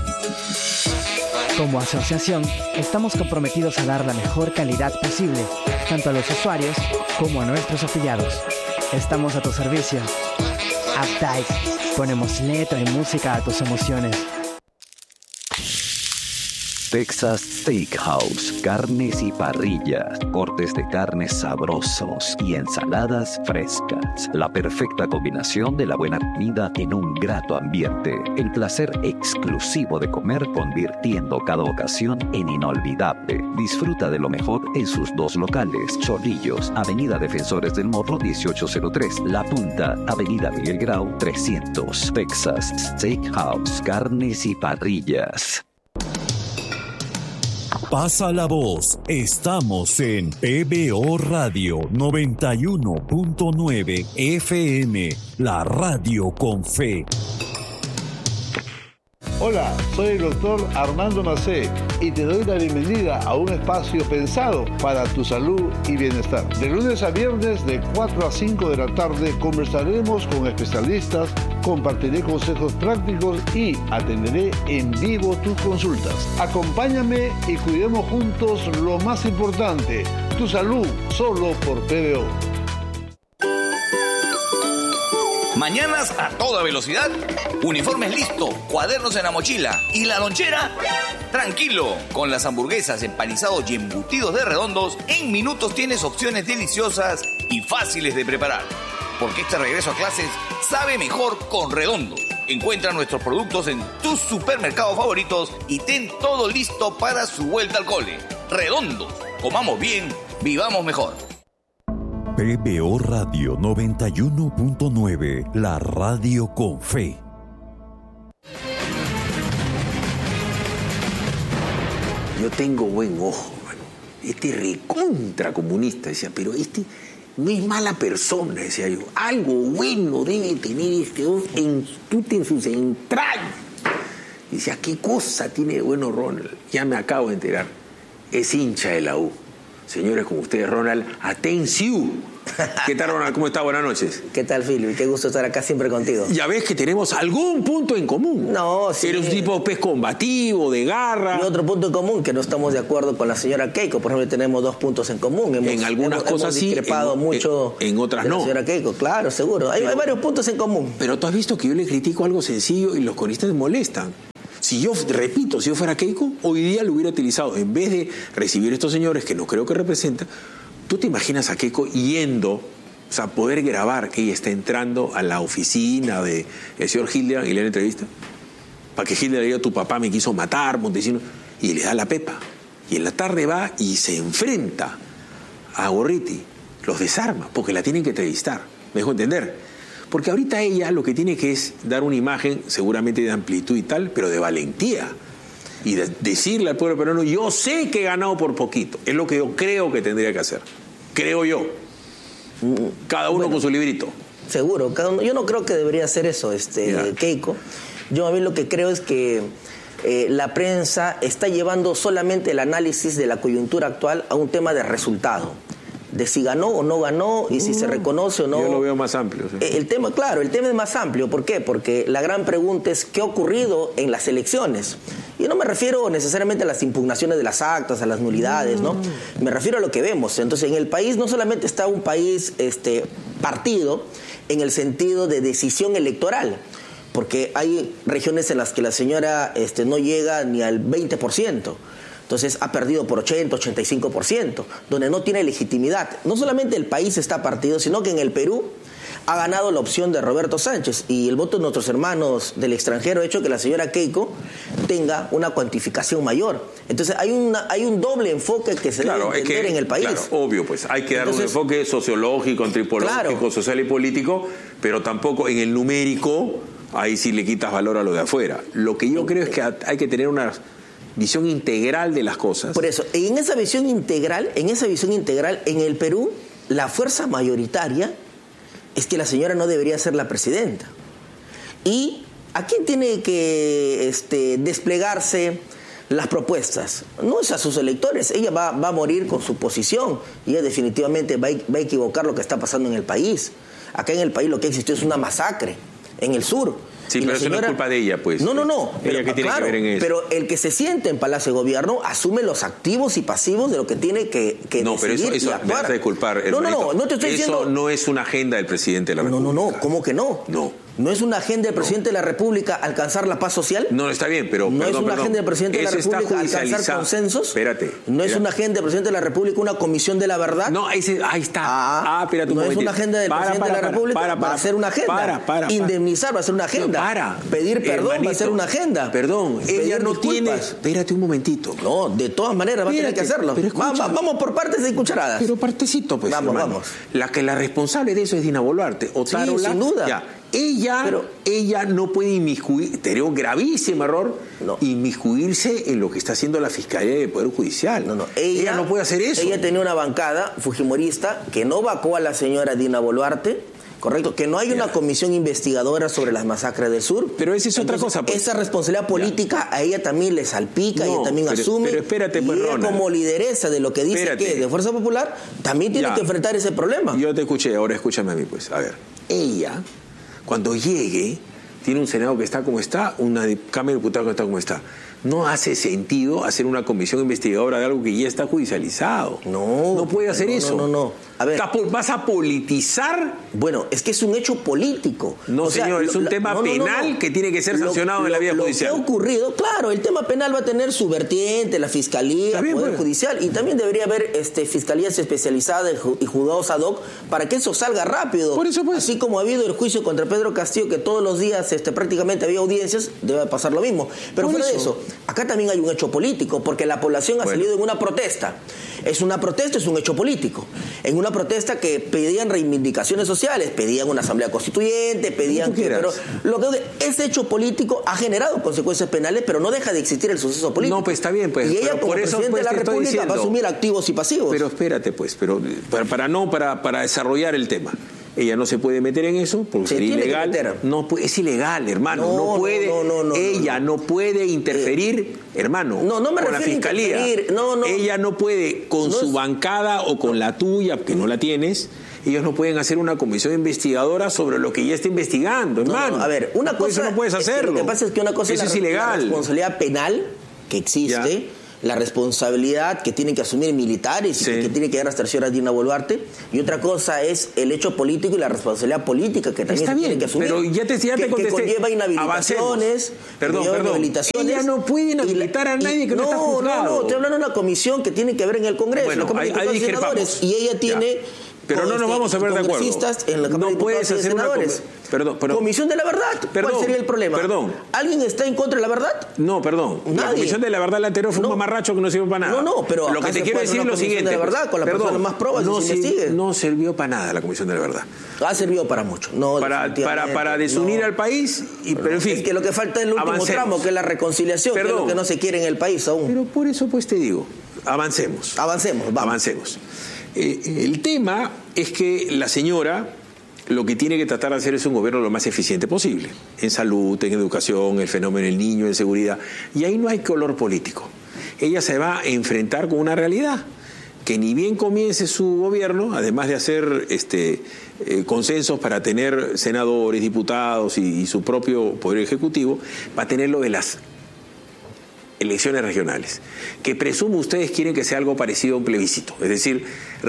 Como asociación, estamos comprometidos a dar la mejor calidad posible, tanto a los usuarios como a nuestros afiliados. Estamos a tu servicio. Updike. Ponemos letra y música a tus emociones. Texas Steakhouse, carnes y parrillas, cortes de carnes sabrosos y ensaladas frescas. La perfecta combinación de la buena comida en un grato ambiente. El placer exclusivo de comer convirtiendo cada ocasión en inolvidable. Disfruta de lo mejor en sus dos locales. Chorrillos, Avenida Defensores del Morro 1803. La Punta, Avenida Miguel Grau 300. Texas Steakhouse, carnes y parrillas. Pasa la voz. Estamos en PBO Radio 91.9 FM, la radio con fe. Hola, soy el doctor Armando Macé y te doy la bienvenida a un espacio pensado para tu salud y bienestar. De lunes a viernes de 4 a 5 de la tarde conversaremos con especialistas, compartiré consejos prácticos y atenderé en vivo tus consultas. Acompáñame y cuidemos juntos lo más importante, tu salud, solo por PBO. Mañanas a toda velocidad, uniformes listos, cuadernos en la mochila y la lonchera. Tranquilo, con las hamburguesas, empanizados y embutidos de Redondos, en minutos tienes opciones deliciosas y fáciles de preparar. Porque este regreso a clases sabe mejor con Redondos. Encuentra nuestros productos en tus supermercados favoritos y ten todo listo para su vuelta al cole. Redondos, comamos bien, vivamos mejor. PBO Radio 91.9, la radio con fe. Yo tengo buen ojo, mano. Este recontra comunista, decía, pero este no es mala persona, decía yo. Algo bueno debe tener este hombre en sus entrañas. Decía, ¿qué cosa tiene de bueno Ronald? Ya me acabo de enterar. Es hincha de la U. Señores, con ustedes, Ronald Atención. ¿Qué tal, Ronald? ¿Cómo está? Buenas noches. ¿Qué tal, Philip? Qué gusto estar acá siempre contigo. Ya ves que tenemos algún punto en común. No, sí. Eres un tipo pues combativo, de garra. Y otro punto en común, que no estamos de acuerdo con la señora Keiko. Por ejemplo, tenemos 2 puntos en común. En algunas cosas sí, discrepado mucho en otras no. La señora Keiko, claro, seguro. Hay varios puntos en común. Pero tú has visto que yo le critico algo sencillo y los coristas molestan. Si yo fuera Keiko, hoy día lo hubiera utilizado. En vez de recibir a estos señores que no creo que representan, ¿tú te imaginas a Keiko yendo, o sea, poder grabar que ella está entrando a la oficina del señor Hildebrand y le da la entrevista? Para que Hildebrand le diga, tu papá me quiso matar, Montesino, y le da la pepa. Y en la tarde va y se enfrenta a Gorriti, los desarma, porque la tienen que entrevistar. ¿Me dejo entender? Porque ahorita ella lo que tiene que es dar una imagen seguramente de amplitud y tal, pero de valentía. Y decirle al pueblo peruano, yo sé que he ganado por poquito. Es lo que yo creo que tendría que hacer. Creo yo. Cada uno con su librito. Seguro, cada uno. Yo no creo que debería hacer eso, Keiko. Yo a mí lo que creo es que la prensa está llevando solamente el análisis de la coyuntura actual a un tema de resultado, de si ganó o no ganó y si se reconoce o no. Yo lo veo más amplio. Sí. El tema es más amplio. ¿Por qué? Porque la gran pregunta es ¿qué ha ocurrido en las elecciones? Y no me refiero necesariamente a las impugnaciones de las actas, a las nulidades, ¿no? Me refiero a lo que vemos. Entonces, en el país no solamente está un país partido en el sentido de decisión electoral, porque hay regiones en las que la señora no llega ni al 20%. Entonces ha perdido por 80, 85%, donde no tiene legitimidad. No solamente el país está partido, sino que en el Perú ha ganado la opción de Roberto Sánchez y el voto de nuestros hermanos del extranjero ha hecho que la señora Keiko tenga una cuantificación mayor. Entonces hay un doble enfoque que se debe entender en el país. Claro, obvio, pues hay que dar un enfoque sociológico, antropológico, social y político, pero tampoco en el numérico, ahí sí le quitas valor a lo de afuera. Lo que yo creo es que hay que tener una visión integral de las cosas. Por eso, en esa visión integral, en el Perú, la fuerza mayoritaria es que la señora no debería ser la presidenta. ¿Y a quién tiene que desplegarse las propuestas? No es a sus electores. Ella va a morir con su posición y ella definitivamente va a equivocar lo que está pasando en el país. Acá en el país lo que existió es una masacre en el sur. Sí, pero eso no es culpa de ella, pues. No. Ella que tiene que ver en eso. Pero el que se siente en Palacio de Gobierno asume los activos y pasivos de lo que tiene que no, pero eso me hace disculpar. No te estoy diciendo. Eso no es una agenda del presidente de la República. No, ¿cómo que no? ¿No es una agenda del presidente de la República alcanzar la paz social? No, está bien, pero ¿No es una agenda del presidente de la República alcanzar consensos? Espérate. ¿No es una agenda del presidente de la República una comisión de la verdad? No, ahí está. Espérate un momentito. ¿No es una agenda del presidente de la República? Va a ser una agenda. Indemnizar va a ser una agenda. Pedir perdón va a ser una agenda. Perdón, ella no tiene... Espérate un momentito. No, de todas maneras va a tener que hacerlo. Vamos por partes y cucharadas. Pero partecito, pues. Vamos. La responsable de eso es Dina Boluarte. Sí, sin duda. Ya. Ella no puede inmiscuir, sería un gravísimo error, inmiscuirse en lo que está haciendo la Fiscalía del Poder Judicial. Ella no puede hacer eso. Ella tenía una bancada fujimorista que no vacó a la señora Dina Boluarte, correcto, que no hay una comisión investigadora sobre las masacres del sur. Pero esa es otra cosa. Pues. Esa responsabilidad política a ella también le salpica, ella también asume. Pero espérate, pues, y ella como lideresa de lo que dice que es de Fuerza Popular, también tiene que enfrentar ese problema. Yo te escuché, ahora escúchame a mí, pues. A ver, ella, cuando llegue, tiene un Senado que está como está, una Cámara de Diputados que está como está. No hace sentido hacer una comisión investigadora de algo que ya está judicializado. No puede hacer eso. No. A ver, ¿vas a politizar? Bueno, es que es un hecho político. No, señor, es un tema penal que tiene que ser sancionado en la vía judicial. Lo que ha ocurrido, claro, el tema penal va a tener su vertiente, la Fiscalía, el Poder Judicial, y también debería haber fiscalías especializadas y juzgados ad hoc para que eso salga rápido. Por eso, pues. Así como ha habido el juicio contra Pedro Castillo, que todos los días prácticamente había audiencias, debe pasar lo mismo. Pero fuera de eso, acá también hay un hecho político, porque la población ha salido en una protesta. Es una protesta, es un hecho político. En una protesta que pedían reivindicaciones sociales, pedían una asamblea constituyente, pedían que... Pero ese hecho político ha generado consecuencias penales, pero no deja de existir el suceso político. No, pues está bien, pues. Y ella como presidente de la República va a asumir activos y pasivos. Pero espérate, pues, para desarrollar el tema. Ella no se puede meter en eso porque sería ilegal. No, es ilegal, hermano. Ella no puede interferir, hermano, con la Fiscalía. Ella no puede, con su bancada o con la tuya, que no la tienes, ellos no pueden hacer una comisión investigadora sobre lo que ya está investigando, hermano. A ver, una cosa... Eso no puedes hacerlo. Lo que pasa es que una cosa es la responsabilidad penal que existe... La responsabilidad que tienen que asumir militares y que tiene que dar hasta la señora Dina Boluarte, y otra cosa es el hecho político y la responsabilidad política que también se tiene que asumir. Pero ya te contesté. Que conlleva inhabilitaciones. Perdón. Ella no puede inhabilitar a nadie que no está juzgado. No, estoy hablando de una comisión que tiene que ver en el Congreso, la Cámara de Diputados y Senadores, y ella tiene Pero no nos vamos a ver de acuerdo. En la Cámara no puedes hacer una perdón. Comisión de la verdad. ¿Cuál sería el problema? Perdón. ¿Alguien está en contra de la verdad? No, perdón. Nadie. La Comisión de la Verdad la anterior fue un mamarracho que no sirvió para nada. No, pero lo que te quiero decir es lo siguiente. De la verdad, con la persona más probas no sirvió para nada la Comisión de la Verdad. Ha servido para mucho. No, para desunir al país, pero en fin. Es que lo que falta es el último tramo, que es la reconciliación, que es lo que no se quiere en el país aún. Pero por eso pues te digo, avancemos. Vamos. Avancemos. El tema es que la señora lo que tiene que tratar de hacer es un gobierno lo más eficiente posible, en salud, en educación, el fenómeno del niño, en seguridad, y ahí no hay color político. Ella se va a enfrentar con una realidad, que ni bien comience su gobierno, además de hacer consensos para tener senadores, diputados y su propio poder ejecutivo, va a tener lo de las elecciones regionales, que presumo ustedes quieren que sea algo parecido a un plebiscito, es decir,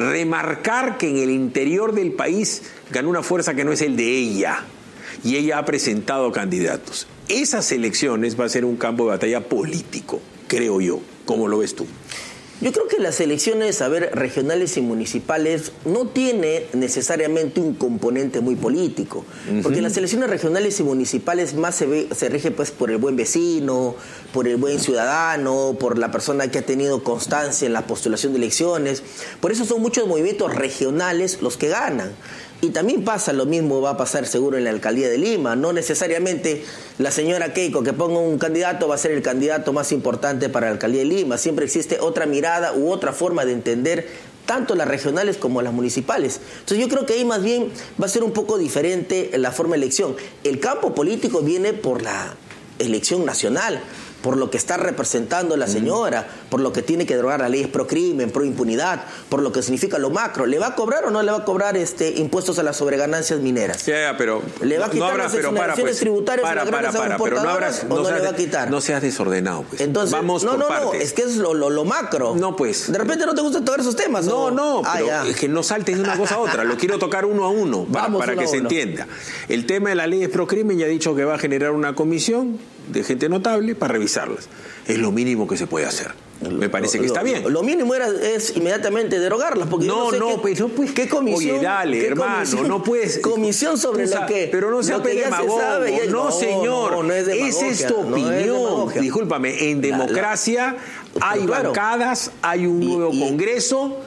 remarcar que en el interior del país ganó una fuerza que no es el de ella, y ella ha presentado candidatos. Esas elecciones va a ser un campo de batalla político, creo yo. ¿Cómo lo ves tú? Yo creo que las elecciones, regionales y municipales no tiene necesariamente un componente muy político, porque las elecciones regionales y municipales más se rige pues por el buen vecino, por el buen ciudadano, por la persona que ha tenido constancia en la postulación de elecciones. Por eso son muchos movimientos regionales los que ganan. Y también pasa lo mismo, va a pasar seguro en la alcaldía de Lima. No necesariamente la señora Keiko que ponga un candidato va a ser el candidato más importante para la alcaldía de Lima. Siempre existe otra mirada u otra forma de entender tanto las regionales como las municipales. Entonces yo creo que ahí más bien va a ser un poco diferente la forma de elección. El campo político viene por la elección nacional, por lo que está representando la señora, por lo que tiene que derogar las leyes pro crimen, pro impunidad, por lo que significa lo macro. ¿Le va a cobrar o no le va a cobrar impuestos a las sobreganancias mineras? Pero ¿le va a quitar las exoneraciones tributarias a las grandes transportadoras o no le va a quitar? No seas desordenado, pues. Entonces, vamos por partes. No, es que es lo macro. No, pues. De repente no te gusta tocar esos temas. No, pero es que no saltes de una cosa a otra. Lo quiero tocar uno a uno para que se entienda. El tema de las leyes pro crimen ya ha dicho que va a generar una comisión de gente notable para revisarlas. Es lo mínimo que se puede hacer. Me parece que está bien. Lo mínimo es inmediatamente derogarlas, porque pues, ¿qué comisión? Oye, dale, hermano, no puedes. Comisión sobre lo que. Pero no sea demagogo. No, señor. No es demagogia, esa es tu opinión. Discúlpame, en democracia hay bancadas, hay un nuevo Congreso.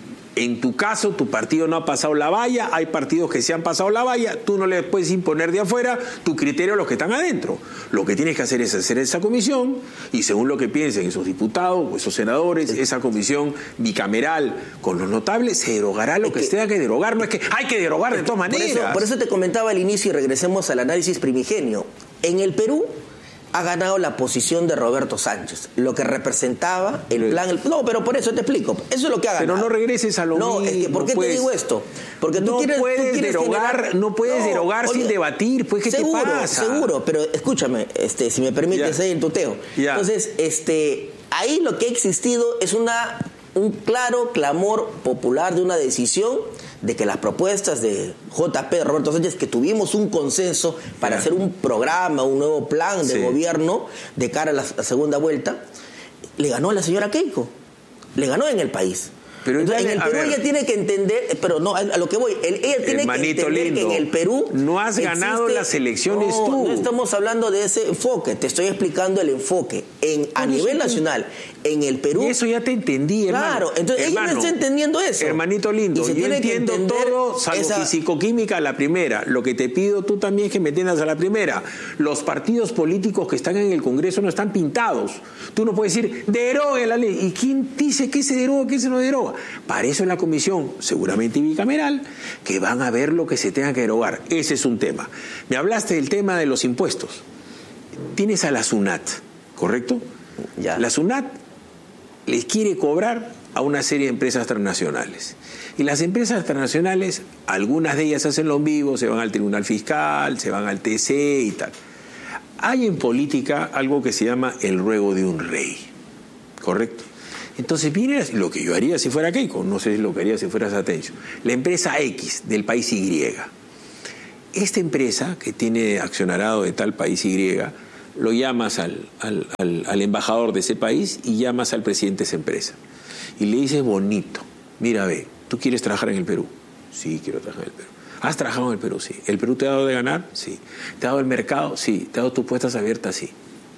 En tu caso, tu partido no ha pasado la valla, hay partidos que se han pasado la valla, tú no le puedes imponer de afuera tu criterio a los que están adentro. Lo que tienes que hacer es hacer esa comisión y según lo que piensen esos diputados o esos senadores, esa comisión bicameral con los notables, se derogará lo que se tenga que derogar. No es que hay que derogar de todas maneras. Por eso te comentaba al inicio y regresemos al análisis primigenio. En el Perú ha ganado la posición de Roberto Sánchez, lo que representaba el plan. No, pero por eso te explico. Eso es lo que ha ganado. Pero no regreses a lo mismo. No, es que ¿por qué te digo esto? Porque tú puedes derogar sin debatir. Pues, ¿qué seguro, te pasa? Seguro, pero escúchame, si me permites ahí en tuteo. Entonces, ahí lo que ha existido es un claro clamor popular de una decisión de que las propuestas de JP, Roberto Sánchez, que tuvimos un consenso para hacer un programa, un nuevo plan de gobierno de cara a la segunda vuelta, le ganó a la señora Keiko. Le ganó en el país. Pero entonces, en el Perú ella tiene que entender, pero no, a lo que voy, ella tiene que entender que en el Perú no has ganado las elecciones tú. No estamos hablando de ese enfoque, te estoy explicando el enfoque. A nivel nacional, en el Perú. Y eso ya te entendí, hermano. Claro, entonces ella no está entendiendo eso. Hermanito lindo, yo entiendo todo, salvo fisicoquímica a la primera. Lo que te pido tú también es que me entiendas a la primera. Los partidos políticos que están en el Congreso no están pintados. Tú no puedes decir, derogue la ley. ¿Y quién dice que se deroga, que se no deroga? Para eso es la comisión, seguramente bicameral, que van a ver lo que se tenga que derogar. Ese es un tema. Me hablaste del tema de los impuestos. Tienes a la SUNAT, ¿correcto? Ya. La SUNAT les quiere cobrar a una serie de empresas transnacionales. Y las empresas transnacionales, algunas de ellas hacen lo vivo, se van al Tribunal Fiscal, se van al TC y tal. Hay en política algo que se llama el ruego de un rey, ¿correcto? Entonces viene lo que yo haría si fuera Keiko, no sé lo que haría si fuera Satencio. La empresa X del país Y. Esta empresa que tiene accionariado de tal país Y, lo llamas al embajador de ese país y llamas al presidente de esa empresa. Y le dices bonito, mira, ve, tú quieres trabajar en el Perú, Sí, quiero trabajar en el Perú. ¿Has trabajado en el Perú? Sí. ¿El Perú te ha dado de ganar? Sí. ¿Te ha dado el mercado? Sí. ¿Te ha dado tus puertas abiertas? Sí.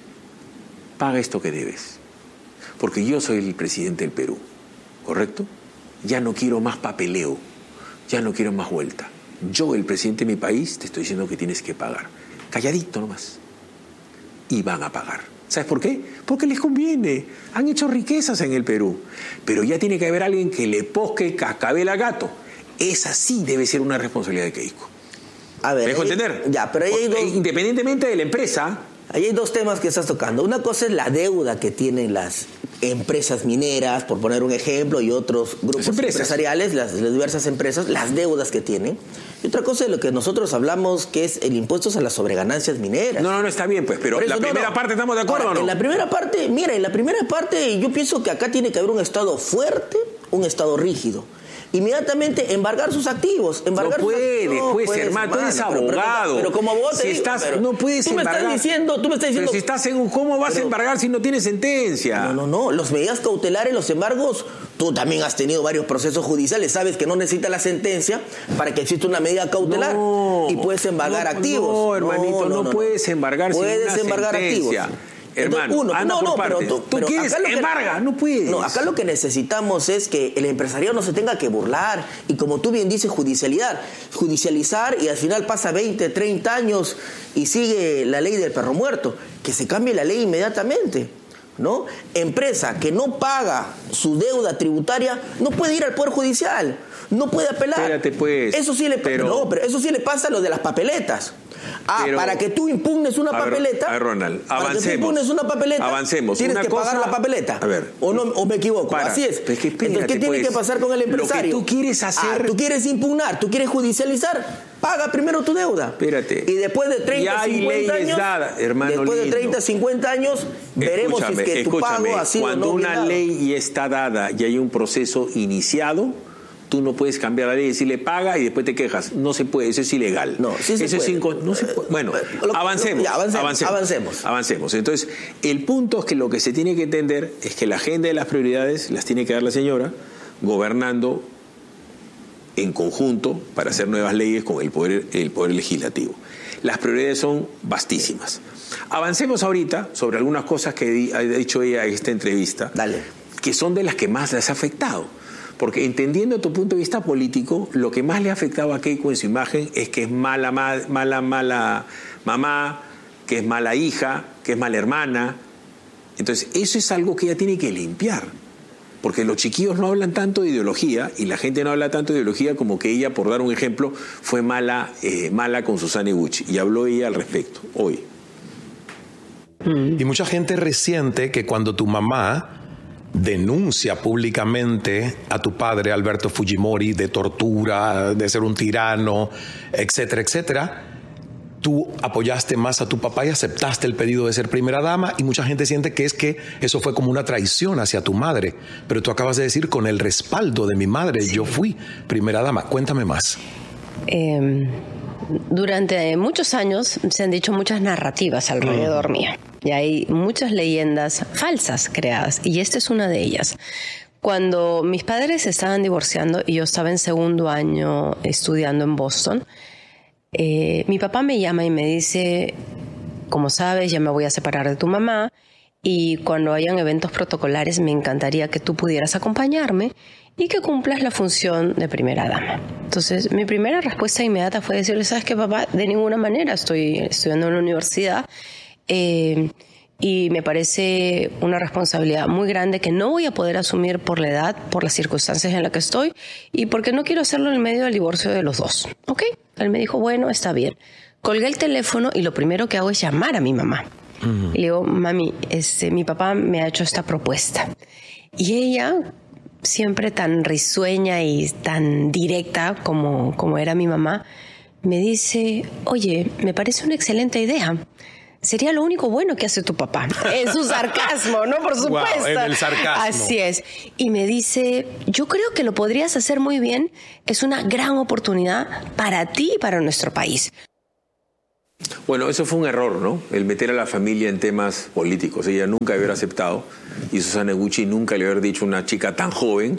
Paga esto que debes. Porque yo soy el presidente del Perú, ¿correcto? Ya no quiero más papeleo, ya no quiero más vuelta. Yo, el presidente de mi país, te estoy diciendo que tienes que pagar. Calladito nomás. Y van a pagar. ¿Sabes por qué? Porque les conviene. Han hecho riquezas en el Perú. Pero ya tiene que haber alguien que le posque el cascabel al gato. Esa sí debe ser una responsabilidad de Keiko. A ver, ¿me dejo entender? Ya, pero ahí hay dos... Independientemente de la empresa... Ahí hay dos temas que estás tocando. Una cosa es la deuda que tienen las empresas mineras, por poner un ejemplo, y otros grupos empresariales, las diversas empresas, las deudas que tienen. Y otra cosa es lo que nosotros hablamos, que es el impuesto a las sobreganancias mineras. No, está bien, pues, pero la primera parte estamos de acuerdo, ¿o no? En la primera parte, mira, en la primera parte yo pienso que acá tiene que haber un Estado fuerte, un Estado rígido. Inmediatamente embargar sus activos. No puedes, hermano, tú eres abogado. Pero como abogado te digo, no puedes embargar. Tú me estás diciendo... Pero si estás en un... ¿Cómo vas a embargar si no tienes sentencia? No. Los medidas cautelares, los embargos, tú también has tenido varios procesos judiciales. Sabes que no necesitas la sentencia para que exista una medida cautelar. Y puedes embargar activos. No, hermanito, no puedes embargar sin una sentencia. Puedes embargar activos. Hermano, ¿Tú quieres embarga? No puedes. No, acá lo que necesitamos es que el empresariado no se tenga que burlar y, como tú bien dices, judicializar y al final pasa 20, 30 años y sigue la ley del perro muerto. Que se cambie la ley inmediatamente, ¿no? Empresa que no paga su deuda tributaria no puede ir al Poder Judicial, no puede apelar. Espérate, pues. Eso sí pero eso sí le pasa a lo de las papeletas. Para que tú impugnes una papeleta. A ver, Ronald, avancemos. Para que tú impugnes una papeleta, avancemos. Tienes que pagar la papeleta. A ver. ¿O me equivoco? Así es. Entonces, ¿qué tiene que pasar con el empresario? Lo que tú quieres hacer... tú quieres impugnar, tú quieres judicializar, paga primero tu deuda. Espérate. Y después de 30, 50 años... Después de 30, 50 años, veremos si es que tu pago ha sido cuando una ley ya está dada y hay un proceso iniciado... Tú no puedes cambiar la ley y decirle paga y después te quejas. No se puede, eso es ilegal. No, sí se puede. No se puede. Bueno, avancemos. Entonces, el punto es que lo que se tiene que entender es que la agenda de las prioridades las tiene que dar la señora, gobernando en conjunto para hacer nuevas leyes con el poder legislativo. Las prioridades son vastísimas. Avancemos ahorita sobre algunas cosas que ha dicho ella en esta entrevista. Dale. Que son de las que más les ha afectado. Porque entendiendo tu punto de vista político, lo que más le ha afectado a Keiko en su imagen es que es mala mamá, que es mala hija, que es mala hermana. Entonces, eso es algo que ella tiene que limpiar. Porque los chiquillos no hablan tanto de ideología y la gente no habla tanto de ideología como que ella, por dar un ejemplo, fue mala con Susana Iguchi. Y habló ella al respecto hoy. Y mucha gente resiente que cuando tu mamá denuncia públicamente a tu padre, Alberto Fujimori, de tortura, de ser un tirano, etcétera, etcétera, tú apoyaste más a tu papá y aceptaste el pedido de ser primera dama, y mucha gente siente que eso fue como una traición hacia tu madre. Pero tú acabas de decir, con el respaldo de mi madre, yo fui primera dama. Cuéntame más. Durante muchos años se han dicho muchas narrativas alrededor mía. Y hay muchas leyendas falsas creadas, y esta es una de ellas. Cuando mis padres se estaban divorciando y yo estaba en segundo año estudiando en Boston, mi papá me llama y me dice, como sabes, ya me voy a separar de tu mamá, y cuando hayan eventos protocolares me encantaría que tú pudieras acompañarme y que cumplas la función de primera dama. Entonces, mi primera respuesta inmediata fue decirle, ¿sabes qué, papá? De ninguna manera, estoy estudiando en la universidad, y me parece una responsabilidad muy grande que no voy a poder asumir por la edad, por las circunstancias en las que estoy, y porque no quiero hacerlo en medio del divorcio de los dos. ¿Ok? Él me dijo, bueno, está bien. Colgué el teléfono y lo primero que hago es llamar a mi mamá. Y le digo, mami, mi papá me ha hecho esta propuesta. Y ella, siempre tan risueña y tan directa como era mi mamá, me dice, oye, me parece una excelente idea. Sería lo único bueno que hace tu papá. En su sarcasmo, ¿no? Por supuesto. Wow, en el sarcasmo. Así es. Y me dice, yo creo que lo podrías hacer muy bien. Es una gran oportunidad para ti y para nuestro país. Bueno, eso fue un error, ¿no? El meter a la familia en temas políticos. Ella nunca hubiera aceptado, y Susana Iguchi nunca le hubiera dicho a una chica tan joven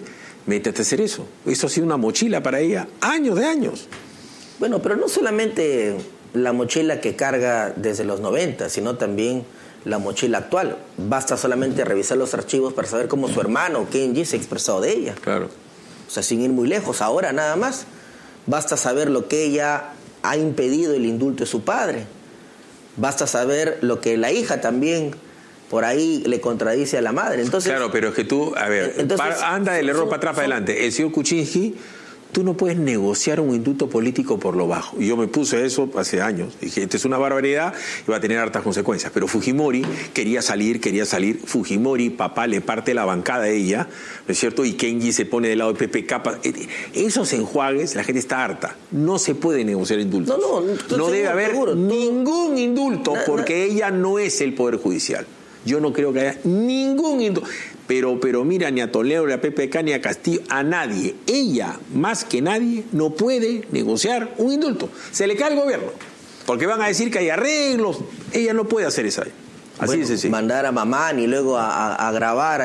métete a hacer eso. Eso ha sido una mochila para ella, años de años. Bueno, pero no solamente la mochila que carga desde los 90, sino también la mochila actual. Basta solamente revisar los archivos para saber cómo su hermano Kenji se ha expresado de ella. Claro. O sea, sin ir muy lejos, ahora nada más. Basta saber lo que ella ha impedido el indulto de su padre. Basta saber lo que la hija también por ahí le contradice a la madre. Entonces, claro, pero es que tú, a ver, anda del error para atrás para adelante. El señor Kuczynski, tú no puedes negociar un indulto político por lo bajo. Y yo me puse eso hace años. Dije, esto es una barbaridad y va a tener hartas consecuencias. Pero Fujimori quería salir. Fujimori, papá, le parte la bancada a ella, ¿no es cierto? Y Kenji se pone del lado de PPK. Esos enjuagues, la gente está harta. No se puede negociar indultos. No debe haber ningún indulto porque ella no es el Poder Judicial. Yo no creo que haya ningún indulto. Pero mira, ni a Toledo, ni a PPK, ni a Castillo, a nadie. Ella, más que nadie, no puede negociar un indulto. Se le cae al gobierno. Porque van a decir que hay arreglos. Ella no puede hacer eso. Así es así. Mandar a Mamán y luego a grabar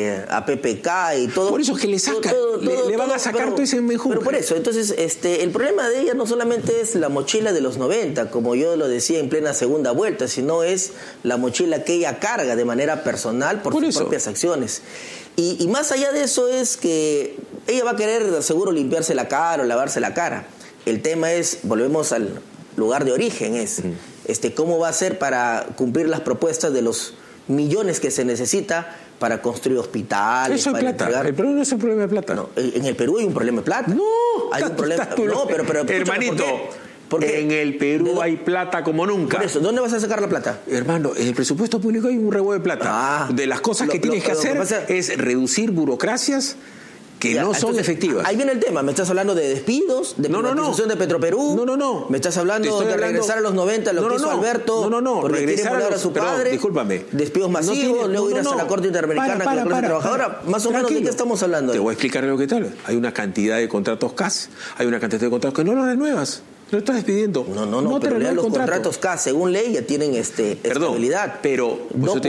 a PPK y todo. Por eso es que le sacan, le van a sacar todo ese menjunje. Pero por eso, entonces, el problema de ella no solamente es la mochila de los 90, como yo lo decía en plena segunda vuelta, sino es la mochila que ella carga de manera personal por sus propias acciones. Y más allá de eso es que ella va a querer seguro limpiarse la cara o lavarse la cara. El tema es, volvemos al lugar de origen, es cómo va a ser para cumplir las propuestas de los millones que se necesita para construir hospitales. Eso es plata. Entregar... El Perú no es un problema de plata. No, en el Perú hay un problema de plata. No, hay un problema. No, pero hermanito, porque en el Perú hay plata como nunca. Por eso, ¿dónde vas a sacar la plata? Hermano, en el presupuesto público hay un revuelo de plata. De las cosas que tienes que hacer es reducir burocracias que no son efectivas. Ahí viene el tema. ¿Me estás hablando de despidos? ¿De privatización de Petroperú? No. ¿Me estás hablando de regresar a los 90 lo que hizo Alberto? No. Porque regresar quiere volar a su padre. Discúlpame. Despidos masivos, luego ir hasta la Corte Interamericana con la clase trabajadora. Más o menos, ¿de qué estamos hablando? Te voy a explicar lo que tal. Hay una cantidad de contratos CAS, hay una cantidad de contratos que no los renuevas. Lo estás despidiendo. No, pero los contratos CAS, según ley, ya tienen estabilidad. Pero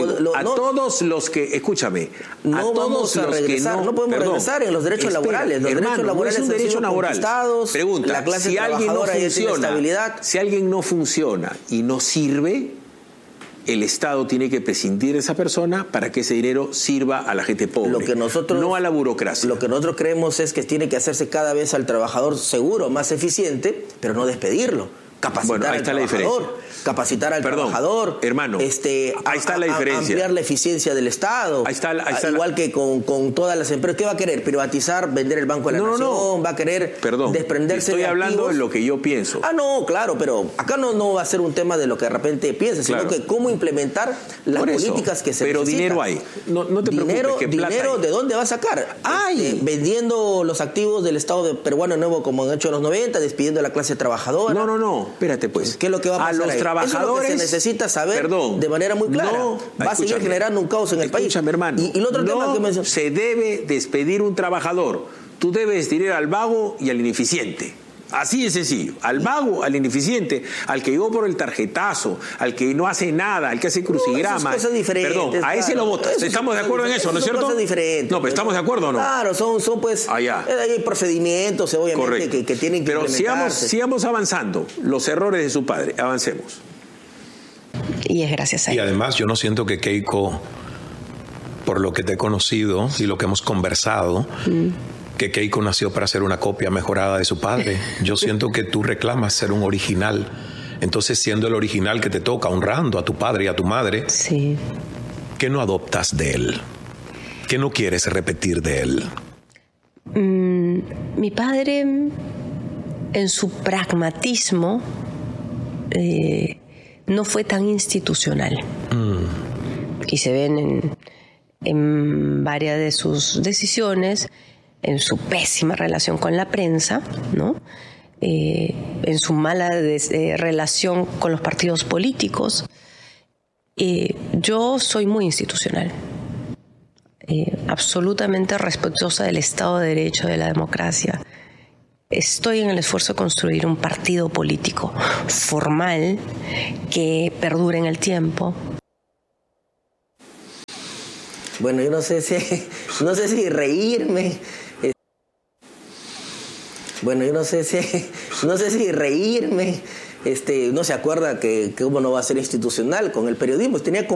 todos los que, escúchame, no vamos a regresar, no podemos regresar en los derechos laborales. Los derechos laborales es un derecho laboral. Pregunta, la clase trabajadora ya tiene estabilidad. Si alguien no funciona y no sirve, el Estado tiene que prescindir de esa persona para que ese dinero sirva a la gente pobre, no a la burocracia. Lo que nosotros creemos es que tiene que hacerse cada vez al trabajador seguro, más eficiente, pero no despedirlo. Capacitar al trabajador, capacitar al trabajador, hermano, ahí está la diferencia. Ampliar la eficiencia del Estado. Igual que con todas las empresas. ¿Qué va a querer? ¿Privatizar, vender el Banco de la Nación? ¿Va a querer desprenderse de estoy activos? hablando de lo que yo pienso. No, claro, pero acá no va a ser un tema de lo que de repente pienses, sino que cómo implementar las políticas que se necesitan. Pero dinero hay. No te preocupes, que plata dinero, hay. ¿de dónde va a sacar? Vendiendo los activos del Estado peruano nuevo como han hecho en los 90, despidiendo a la clase trabajadora. No. Espérate, pues. ¿Qué es lo que va a pasar los ahí? trabajadores, eso es lo que se necesita saber de manera muy clara. Va a seguir generando un caos en el país. Hermano, y el otro tema que se debe despedir un trabajador. Tú debes despedir al vago y al ineficiente. Así de sencillo. Al vago, al ineficiente, al que llegó por el tarjetazo, al que no hace nada, al que hace crucigrama. Cosas diferentes. Perdón, a ese lo votas. ¿Estamos de acuerdo en eso, no es cierto? Son cosas diferentes. No, pero ¿estamos de acuerdo o no? Claro, son pues... Hay procedimientos, obviamente, que tienen que implementarse. Pero sigamos avanzando. Los errores de su padre. Avancemos. Y es gracias a él. Y además yo no siento que Keiko, por lo que te he conocido y lo que hemos conversado, que Keiko nació para ser una copia mejorada de su padre. Yo siento que tú reclamas ser un original. Entonces, siendo el original que te toca, honrando a tu padre y a tu madre, ¿qué no adoptas de él? ¿Qué no quieres repetir de él? Mi padre, en su pragmatismo, no fue tan institucional. Y se ven en varias de sus decisiones, en su pésima relación con la prensa, ¿no? En su mala relación con los partidos políticos. Yo soy muy institucional, absolutamente respetuosa del Estado de Derecho, de la democracia. Estoy en el esfuerzo de construir un partido político formal que perdure en el tiempo. Bueno, yo no sé si reírme. Bueno, yo no sé si reírme. No se acuerda que uno no va a ser institucional con el periodismo. Tenía